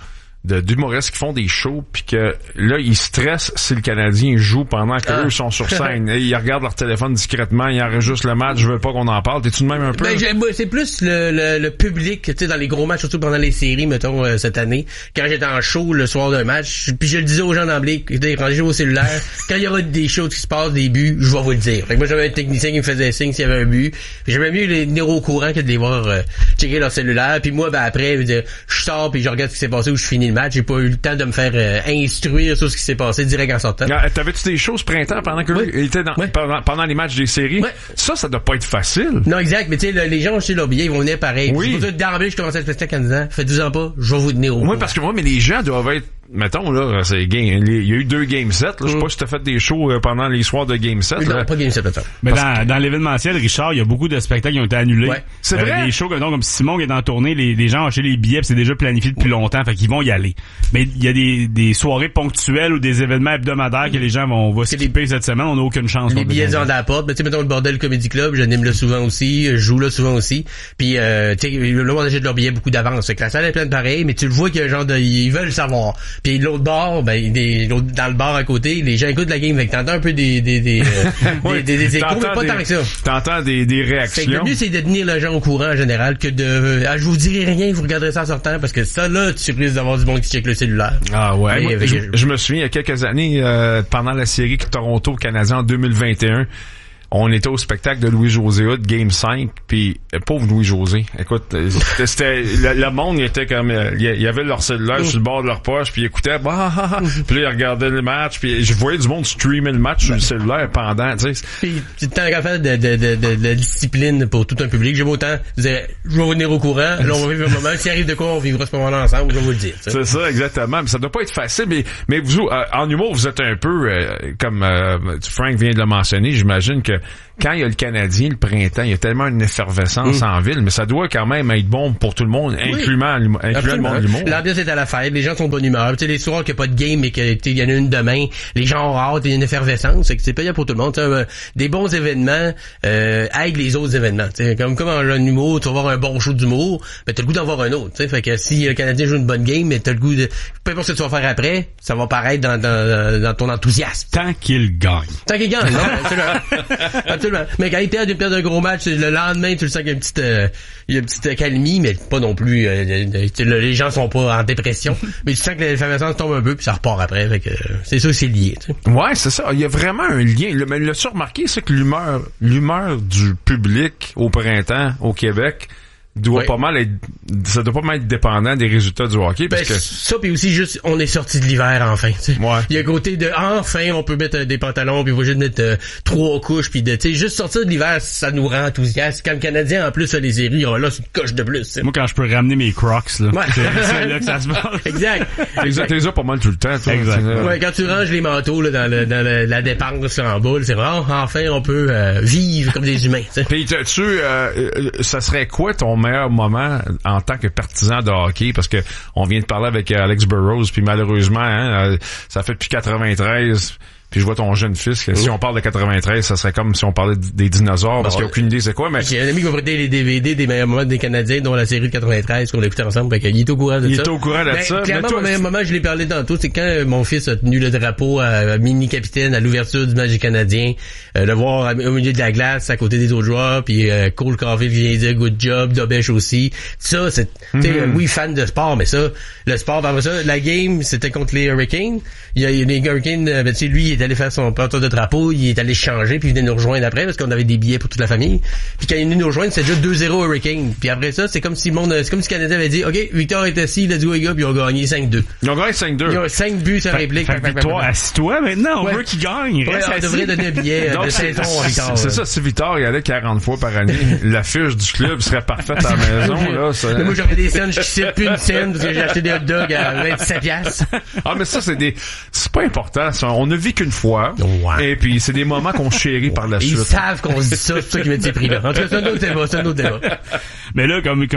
de d'humoristes qui font des shows puis que là ils stressent si le Canadien joue pendant qu'eux ah. sont sur scène. Et ils regardent leur téléphone discrètement, ils enregistrent le match, je veux pas qu'on en parle. T'es-tu de même un peu? Ben, j'ai, moi, c'est plus le, le, le public, tu sais, dans les gros matchs, surtout pendant les séries, mettons, euh, cette année. Quand j'étais en show le soir d'un match, puis je le disais aux gens d'emblée, rangez vos cellulaires, quand il y aura des choses qui se passent, des buts, je vais vous le dire. Fait que moi, j'avais un technicien qui me faisait signe s'il y avait un but. Puis j'aimais mieux les tenir au courant que de les voir euh, checker leur cellulaire. Puis moi, ben après, je, dire, je sors puis je regarde ce qui s'est passé ou je finis le match. J'ai pas eu le temps de me faire euh, instruire sur ce qui s'est passé direct en sortant. Ah, t'avais-tu des choses printemps pendant que oui. lui était dans, oui. pendant, pendant les matchs des séries? Oui. Ça, ça doit pas être facile. Non, exact. Mais tu sais, les gens chez leur billet, ils vont venir pareil. Oui. C'est pour ça que d'emblée, je commençais à se passer en disant, faites-vous en pas, je vais vous tenir au courant. Oui, parce que moi, mais les gens doivent être, mettons, là, c'est game, il y a eu deux game sets, là. Je sais pas si t'as fait des shows pendant les soirs de game set, non, là. pas game set, peut-être. Mais Parce dans, que... dans l'événementiel, Richard, il y a beaucoup de spectacles qui ont été annulés. Ouais. C'est euh, vrai? Des shows comme, donc, comme Simon qui est en tournée, les, les gens ont acheté les billets pis c'est déjà planifié depuis longtemps, fait qu'ils vont y aller. Mais il y a des, des soirées ponctuelles ou des événements hebdomadaires que les gens vont, vont skipper cette semaine, on n'a aucune chance. Les billets dans la porte, ben, tu sais, mettons le Bordel Comedy Club, j'anime là souvent aussi, je joue là souvent aussi. Puis, euh, tu sais, le monde achète leurs billets beaucoup d'avance. Fait que la salle est pleine pareil, mais tu le vois qu'il y a un genre de, ils veulent savoir. Puis l'autre bar, ben, des, l'autre, dans le bar à côté, les gens écoutent la game, fait que t'entends un peu des, des, des, euh, oui, des, des, des échos, mais pas des, tant que ça. T'entends des, des réactions. Fait que le mieux, c'est de tenir les gens au courant, en général, que de, euh, ah, je vous dirai rien, vous regarderez ça en sortant, parce que ça, là, tu risques d'avoir du monde qui check le cellulaire. Ah ouais. Mais, Moi, mais, je, je... je me souviens, il y a quelques années, euh, pendant la série Toronto-Canadien en deux mille vingt et un, on était au spectacle de Louis-José Hood, Game cinq, puis euh, pauvre Louis-José. Écoute, euh, c'était, c'était le, le monde il était comme euh, il y avait leur cellulaire sur le bord de leur poche, puis ils écoutaient, bah, ah, ah, puis là ils regardaient le match, puis je voyais du monde streamer le match sur le cellulaire pendant, tu sais. Puis c'est tant qu'à faire de, de, de, de, de discipline pour tout un public. J'aime autant dire, je vais vous tenir au courant, là on va vivre un moment, s'il arrive de quoi, on vivra ce moment-là ensemble, je vais vous le dire. T'sais. C'est ça, exactement. Mais ça doit pas être facile, mais mais vous, euh, en humour, vous êtes un peu euh, comme euh, Frank vient de le mentionner, j'imagine que quand il y a le Canadien, le printemps, il y a tellement une effervescence mm. en ville, mais ça doit quand même être bon pour tout le monde, incluant, oui. incluant le monde de l'humour. L'ambiance est à la fête, les gens sont de bonne humeur. Tu sais, les soirs qu'il n'y a pas de game, mais qu'il y en a une demain, les gens ont hâte, il y a une effervescence, c'est que c'est payant pour tout le monde. Euh, des bons événements euh, aident les autres événements. T'sais, comme comme en humour, tu vas voir un bon show d'humour, ben t'as le goût d'en voir un autre. T'sais, fait que si le Canadien joue une bonne game, mais t'as le goût de, peu importe ce que tu vas faire après, ça va paraître dans, dans, dans ton enthousiasme. Tant qu'il gagne. Tant qu'il gagne, non, absolument. absolument. Mais quand il perd, il perd un gros match, le lendemain, tu le sens qu'il y a une petite, euh, il y a une petite calmie, mais pas non plus, euh, les gens sont pas en dépression, mais tu sens que l'effervescence tombe un peu, puis ça repart après, fait que euh, c'est ça, c'est lié, tu sais. Ouais, c'est ça. Il y a vraiment un lien. Le, mais le surmarqué, c'est que l'humeur, l'humeur du public au printemps, au Québec, doit oui. pas mal être, ça doit pas mal être dépendant des résultats du hockey, parce ben, que ça, puis aussi juste on est sorti de l'hiver enfin. T'sais. Ouais. Il y a un côté de enfin on peut mettre euh, des pantalons puis on va juste mettre euh, trois couches puis de, tu sais, juste sortir de l'hiver, ça nous rend enthousiastes. Quand le Canadien en plus a les séries, oh, là c'est une coche de plus. T'sais. Moi quand je peux ramener mes Crocs là, ouais. c'est, c'est là que ça se passe. Exact. exact. T'es là pas mal tout le temps. Toi, exact. Ouais, quand tu ranges les manteaux là dans, le, dans le, la dépense en bas, c'est vraiment oh, enfin on peut euh, vivre comme des humains. T'sais. Puis tu, euh, ça serait quoi ton meilleur moment en tant que partisan de hockey, parce que on vient de parler avec Alex Burrows, puis malheureusement, hein, ça fait depuis quatre-vingt-treize, puis je vois ton jeune fils, que si on parle de quatre-vingt-treize, ça serait comme si on parlait des dinosaures, parce qu'il n'y a aucune idée c'est quoi, mais... J'ai un ami qui m'a prêté les D V D des meilleurs moments des Canadiens, dont la série de quatre-vingt-treize, qu'on a écouté ensemble, il est au courant de il ça. Il est au courant de ben, ça. Clairement, toi, mon meilleur moment, je l'ai parlé tantôt, c'est quand mon fils a tenu le drapeau à, à mini-capitaine à l'ouverture du match des Canadiens, euh, le voir au milieu de la glace, à côté des autres joueurs, puis euh, Cole Caulfield vient dire « good job », Dobesh aussi. Ça, c'est, tu sais, mm-hmm. oui, fan de sport, mais ça, le sport, par ça, la game, c'était contre les Hurricanes. Il y a, il y a les Hurricanes, ben, tu sais, lui, il est allé faire son porteur de drapeau, il est allé changer, puis il venait nous rejoindre après, parce qu'on avait des billets pour toute la famille. Puis quand il est venu nous rejoindre, c'était déjà deux zéro Hurricane. Puis après ça, c'est comme si le monde, c'est comme si le Canadien avait dit, OK, Victor est assis, let's go les gars, puis ils ont gagné cinq deux. Ils ont gagné cinq deux. Ils ont cinq buts sur réplique. Fait, fait, Victor, assis-toi maintenant, on ouais. veut qu'il gagne. Ouais, on devrait donner un billet de saison à Victor. C'est ça, si Victor y allait quarante fois par année, la fiche du club serait parfaite à la maison, là. Ça... Mais moi, j'aurais des scènes, je cite plus une scène, parce que j'ai acheté des hot dogs à vingt-sept piastres. Ah, mais ça, c'est des, c'est pas important, ça. On ne vit qu'une fois. Ouais. Et puis, c'est des moments qu'on chérit par la suite. Ils savent qu'on se dit ça, c'est ça qui met ces prix-là. En tout cas, c'est un autre débat, c'est un autre débat. Mais là, comme, comme tu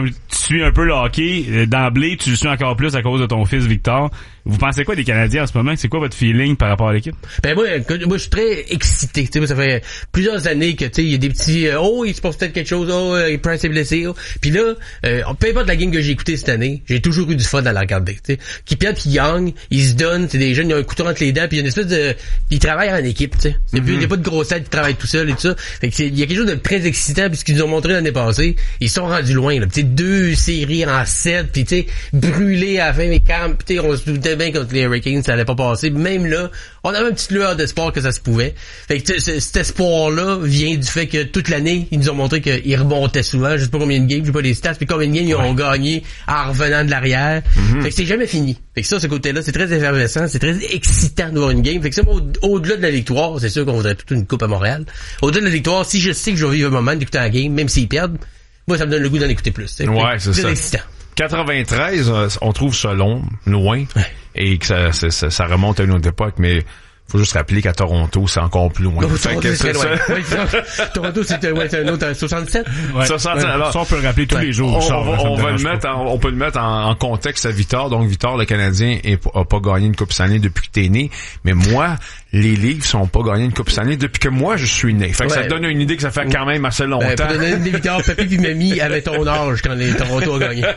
suis un peu le hockey, d'emblée, tu le suis encore plus à cause de ton fils Victor. Vous pensez quoi des Canadiens en ce moment? C'est quoi votre feeling par rapport à l'équipe? Ben moi, moi je suis très excité. Tu sais, moi, ça fait plusieurs années que tu sais, il y a des petits euh, oh, il se passe peut-être quelque chose, oh, euh, Price est blessé. Oh. Puis là, euh, peu importe la game que j'ai écoutée cette année, j'ai toujours eu du fun à la regarder. Tu sais, qui perdent, qui gagnent, ils se donnent. C'est des jeunes, ils ont un couteau entre les dents, puis il y a une espèce de, ils travaillent en équipe. Tu sais, c'est mm-hmm. plus, il y a pas de grosse tête qui travaille tout seul et tout ça. Fait que il y a quelque chose de très excitant. Puis ce qu'ils nous ont montré l'année passée, ils sont rendus loin. Là, tu sais, deux séries en sept, puis tu sais, brûlés à la fin, mais quand, tu sais, on se doutait bien contre les Hurricanes, ça allait pas passer. Même là, on avait une petite lueur d'espoir que ça se pouvait. Fait que cet espoir-là vient du fait que toute l'année, ils nous ont montré qu'ils remontaient souvent. Je sais pas combien de games, je sais pas les stats, puis combien de games ils ont ouais. gagné en revenant de l'arrière. Mm-hmm. Fait que c'est jamais fini. Fait que ça, ce côté-là, c'est très effervescent, c'est très excitant de voir une game. Fait que ça, au- au-delà de la victoire, c'est sûr qu'on voudrait toute une coupe à Montréal. Au-delà de la victoire, si je sais que je vais vivre un moment d'écouter la game, même s'ils perdent, moi, ça me donne le goût d'en écouter plus. T'sais. Ouais, c'est, c'est ça. Excitant. quatre-vingt-treize, on trouve ça long, loin, ouais. et que ça, ça, ça, ça remonte à une autre époque, mais faut juste rappeler qu'à Toronto, c'est encore plus loin. Non, Toronto, c'est, c'est loin. Oui, Toronto, c'est, ouais, c'est un autre soixante-sept. Ouais. soixante-sept. Alors, ça, on peut le rappeler tous ouais. les jours. On, Charles, on, on va le mettre, en, on peut le mettre en, en contexte à Victor. Donc, Victor, le Canadien, est, a pas gagné une Coupe Stanley depuis que t'es né. Mais moi, les Leafs sont pas gagné une Coupe Stanley depuis que moi, je suis né. Fait que ouais. ça te donne une idée que ça fait quand même assez longtemps. Ben, pour donner une idée, Victor, Papi puis Mamie avaient ton âge quand les Toronto a gagné.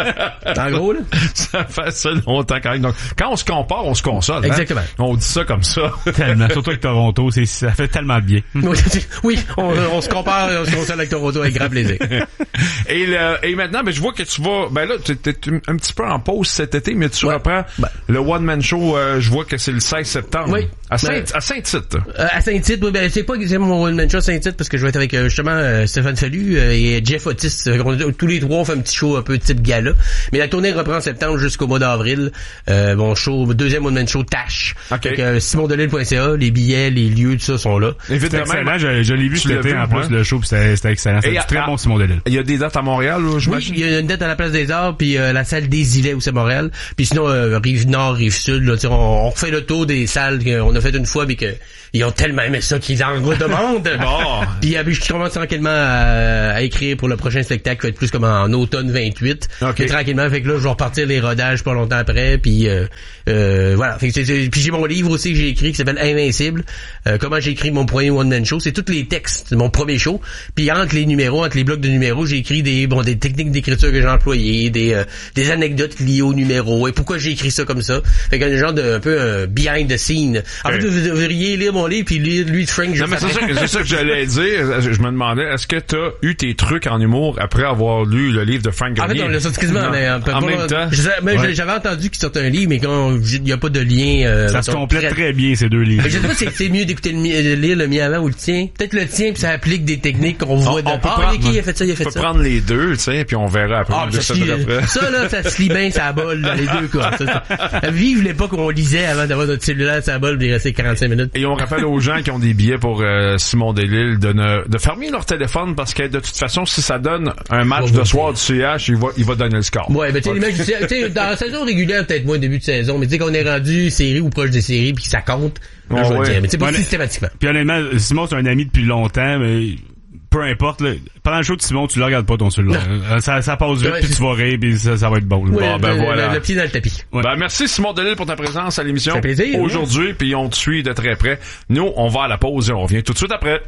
En gros, là. Ça fait assez longtemps quand même. Donc, quand on se compare, on se console. Exactement. Hein? On dit ça comme ça. Tellement. Surtout avec Toronto, c'est, ça fait tellement de bien. Oui, on, on se compare, on se console avec Toronto avec grand plaisir. Et, le, et maintenant, ben, je vois que tu vas, ben là, tu es un petit peu en pause cet été, mais tu ouais. reprends ben. le One Man Show, euh, je vois que c'est le seize septembre. Oui. À Saint, ben, à Saint-Tite. Euh, à Saint-Tite, oui, ben, c'est pas c'est mon One Man Show à Saint-Tite parce que je vais être avec, euh, justement, euh, Stéphane Fallu euh, et Jeff Otis. Euh, tous les trois, on fait un petit show un peu type gala. Mais la tournée reprend en septembre jusqu'au mois d'avril. Euh, mon show, deuxième One Man Show, Tash. OK. Donc, euh, simon delille point c a, les billets, les lieux, tout ça sont là. C'était excellent, je, je l'ai vu cet été en plus, hein? Le show, pis c'était, c'était excellent. C'était très bon, Simon Delille. Il y a des dates à Montréal, là, je Oui, il y a une date à la Place des Arts, puis euh, la salle des Îlets aussi à Montréal. Puis sinon, euh, Rive-Nord, Rive-Sud, là, on, on refait le tour des salles qu'on a fait une fois, mais que ils ont tellement aimé ça qu'ils en redemandent. Bon. Puis euh, je commence tranquillement à, à écrire pour le prochain spectacle qui va être plus comme en automne vingt-huit. Okay. Puis tranquillement, fait que là, je vais repartir les rodages pas longtemps après, puis euh, euh, voilà. Fait que c'est, c'est, puis j'ai mon livre aussi que j'ai écrit qui s'appelle Invincible. Euh, comment j'ai écrit mon premier One Man Show. C'est tous les textes de mon premier show. Puis entre les numéros, entre les blocs de numéros, j'ai écrit des bon des techniques d'écriture que j'ai employées, des euh, des anecdotes liées aux numéros et pourquoi j'ai écrit ça comme ça. Fait qu'il y a un genre de un peu un behind the scene. En fait, vous devriez lire mon livre puis lire lui de Frank. Non mais c'est ça, c'est ça que j'allais dire. Je me demandais, est-ce que t'as eu tes trucs en humour après avoir lu le livre de Frank Grenier? En fait, on l'a sorti quasiment, mais on peut en pas, même temps. Je sais, mais ouais. J'avais entendu qu'il sortait un livre, mais quand il y a pas de lien. Euh, ça se complète très... très bien ces deux livres. Mais je sais pas si c'est mieux d'écouter le mien, de lire le mien avant ou le tien. Peut-être le tien puis ça applique des techniques qu'on voit. On, on peut ah, prendre, qui a fait ça, il a fait ça. On peut prendre les deux, tu sais, puis on verra après. Ah, ça, lit, ça là, ça se lit bien, ça bol dans les deux cas. Ça, ça. Vive l'époque où on lisait avant d'avoir notre cellulaire, ça bol, puis il restait quarante-cinq minutes. Et on rappelle aux gens qui ont des billets pour euh, Simon Delille de ne, de fermer leur téléphone parce que de toute façon, si ça donne un match oh, de soir du C H, il va, il va donner le score. Ouais, mais tu sais, les matchs du C H, tu sais, dans la saison régulière, peut-être moins début de saison, mais tu sais qu'on est rendu série ou proche des séries puis ça compte. Oh, je vais ouais. dire, mais c'est pas ouais, systématiquement. Puis honnêtement, Simon c'est un ami depuis longtemps, mais peu importe, là, pendant le show de Simon, tu le regardes pas ton cellulaire. Ça, ça passe vite, ouais, puis tu vas rire, puis ça, ça va être bon. Ouais, bon ben le, voilà. Le, le pied dans le tapis. Ouais. Ben merci Simon Delille pour ta présence à l'émission. Ça fait plaisir. Aujourd'hui, puis on te suit de très près. Nous, on va à la pause et on revient tout de suite après.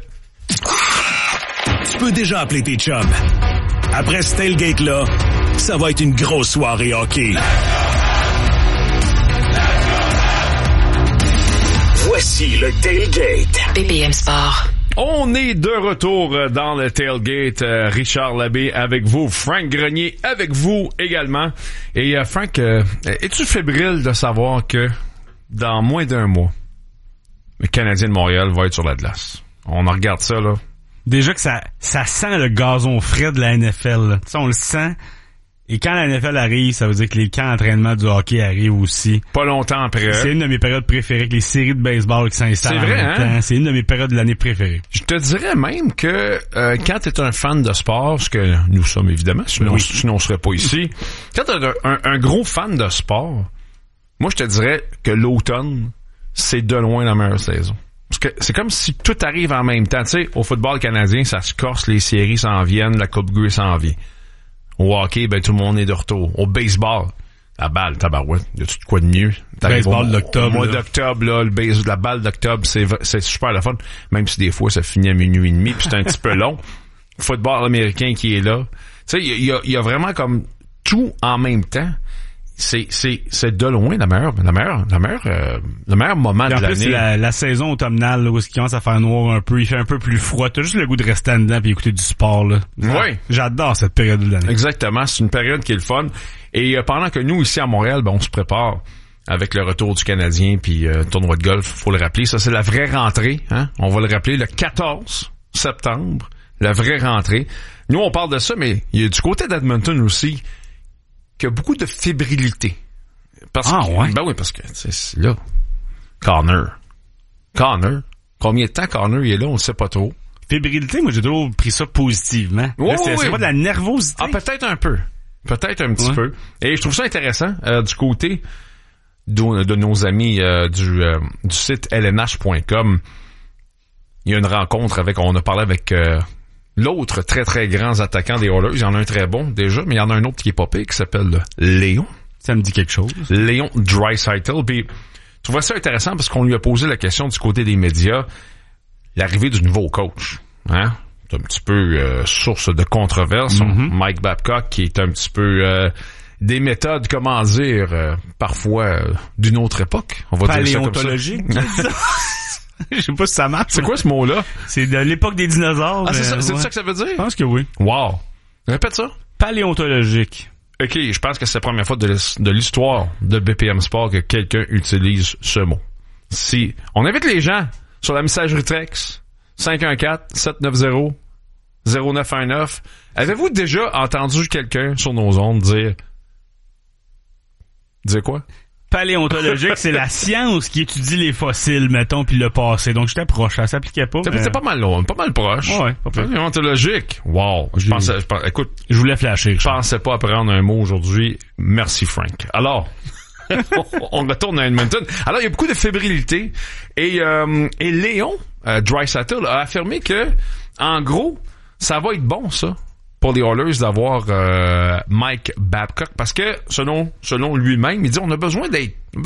Tu peux déjà appeler tes chums. Après ce tailgate-là, ça va être une grosse soirée hockey. Voici le tailgate. B P M Sport. On est de retour dans le tailgate. Euh, Richard Labbé avec vous, Frank Grenier avec vous également. Et euh, Frank, euh, es-tu fébrile de savoir que dans moins d'un mois, le Canadien de Montréal va être sur la glace? On en regarde ça, là. Déjà que ça, ça sent le gazon frais de la N F L. Tu sais, on le sent. Et quand la N F L arrive, ça veut dire que les camps d'entraînement du hockey arrivent aussi. Pas longtemps après. C'est une de mes périodes préférées, que les séries de baseball qui s'installent. C'est vrai, en même temps. Hein? C'est une de mes périodes de l'année préférées. Je te dirais même que euh, quand t'es un fan de sport, ce que nous sommes évidemment, sinon, oui. sinon on serait pas ici. Quand t'es un, un, un gros fan de sport, moi je te dirais que l'automne, c'est de loin la meilleure saison. Parce que c'est comme si tout arrive en même temps. Tu sais, au football canadien, ça se corse, les séries s'en viennent, la Coupe Grey s'en vient. Au hockey, ben tout le monde est de retour. Au baseball, la balle, tabarouette, y a-tu de quoi de mieux? Baseball au, d'octobre. Au mois là. d'octobre, là, le base, la balle d'octobre, c'est, c'est super le fun. Même si des fois, ça finit à minuit et demi, puis c'est un petit peu long. Football américain qui est là. Tu sais, il y a, y a vraiment comme tout en même temps. C'est, c'est, c'est de loin la meilleure, la meilleure, la meilleure, euh, le meilleur moment Et de en l'année. plus, la, la saison automnale, là, où il commence à faire noir un peu, il fait un peu plus froid. T'as juste le goût de rester en dedans puis écouter du sport, là. Oui. J'adore cette période de l'année. Exactement. C'est une période qui est le fun. Et euh, pendant que nous, ici à Montréal, ben, on se prépare avec le retour du Canadien puis euh, tournoi de golf, faut le rappeler. Ça, c'est la vraie rentrée, hein. On va le rappeler le quatorze septembre. La vraie rentrée. Nous, on parle de ça, mais il y a du côté d'Edmonton aussi qu'il y a beaucoup de fébrilité. Parce ah, que, ouais? Ben oui, parce que, c'est là, Connor. Connor. Combien de temps Connor il est là, on ne sait pas trop. Fébrilité, moi, j'ai toujours pris ça positivement. Oui, là, c'est, oui, c'est oui. pas de la nervosité. Ah, peut-être un peu. Peut-être un petit ouais. peu. Et je trouve ça intéressant, euh, du côté de, de nos amis euh, du, euh, du site L N H point com. Il y a une rencontre avec, on a parlé avec euh, l'autre très très grand attaquant des Oilers. Il y en a un très bon déjà, mais il y en a un autre qui est pas pire qui s'appelle Léon. Ça me dit quelque chose. Léon Draisaitl. Puis tu vois ça intéressant parce qu'on lui a posé la question du côté des médias, l'arrivée du nouveau coach. Hein? C'est un petit peu euh, source de controverse. Mm-hmm. Mike Babcock qui est un petit peu euh, des méthodes, comment dire, euh, parfois euh, d'une autre époque. On va dire ça comme ça. Paléontologique. Je sais pas si ça marche. C'est quoi ce mot-là? C'est de l'époque des dinosaures. Ah, c'est ça, c'est ouais. ça que ça veut dire? Je pense que oui. Wow. Répète ça. Paléontologique. OK, je pense que c'est la première fois de, de l'histoire de B P M Sport que quelqu'un utilise ce mot. Si on invite les gens sur la messagerie Trex cinq un quatre sept neuf zéro zéro neuf un neuf. Avez-vous déjà entendu quelqu'un sur nos ondes dire dire quoi? Paléontologique, c'est la science qui étudie les fossiles, mettons, puis le passé. Donc, j'étais proche, ça s'appliquait pas. C'était mais... pas mal long, pas mal proche. Ouais, pas pire. Paléontologique. Wow. Je pensais, je pensais, écoute, Je voulais flasher. je pensais pas apprendre un mot aujourd'hui. Merci, Frank. Alors, on retourne à Edmonton. Alors, il y a beaucoup de fébrilité. Et, euh, et Léon euh, Draisaitl a affirmé que, en gros, ça va être bon, ça, pour les Oilers d'avoir euh, Mike Babcock. Parce que, selon selon lui-même, il dit on a besoin d'être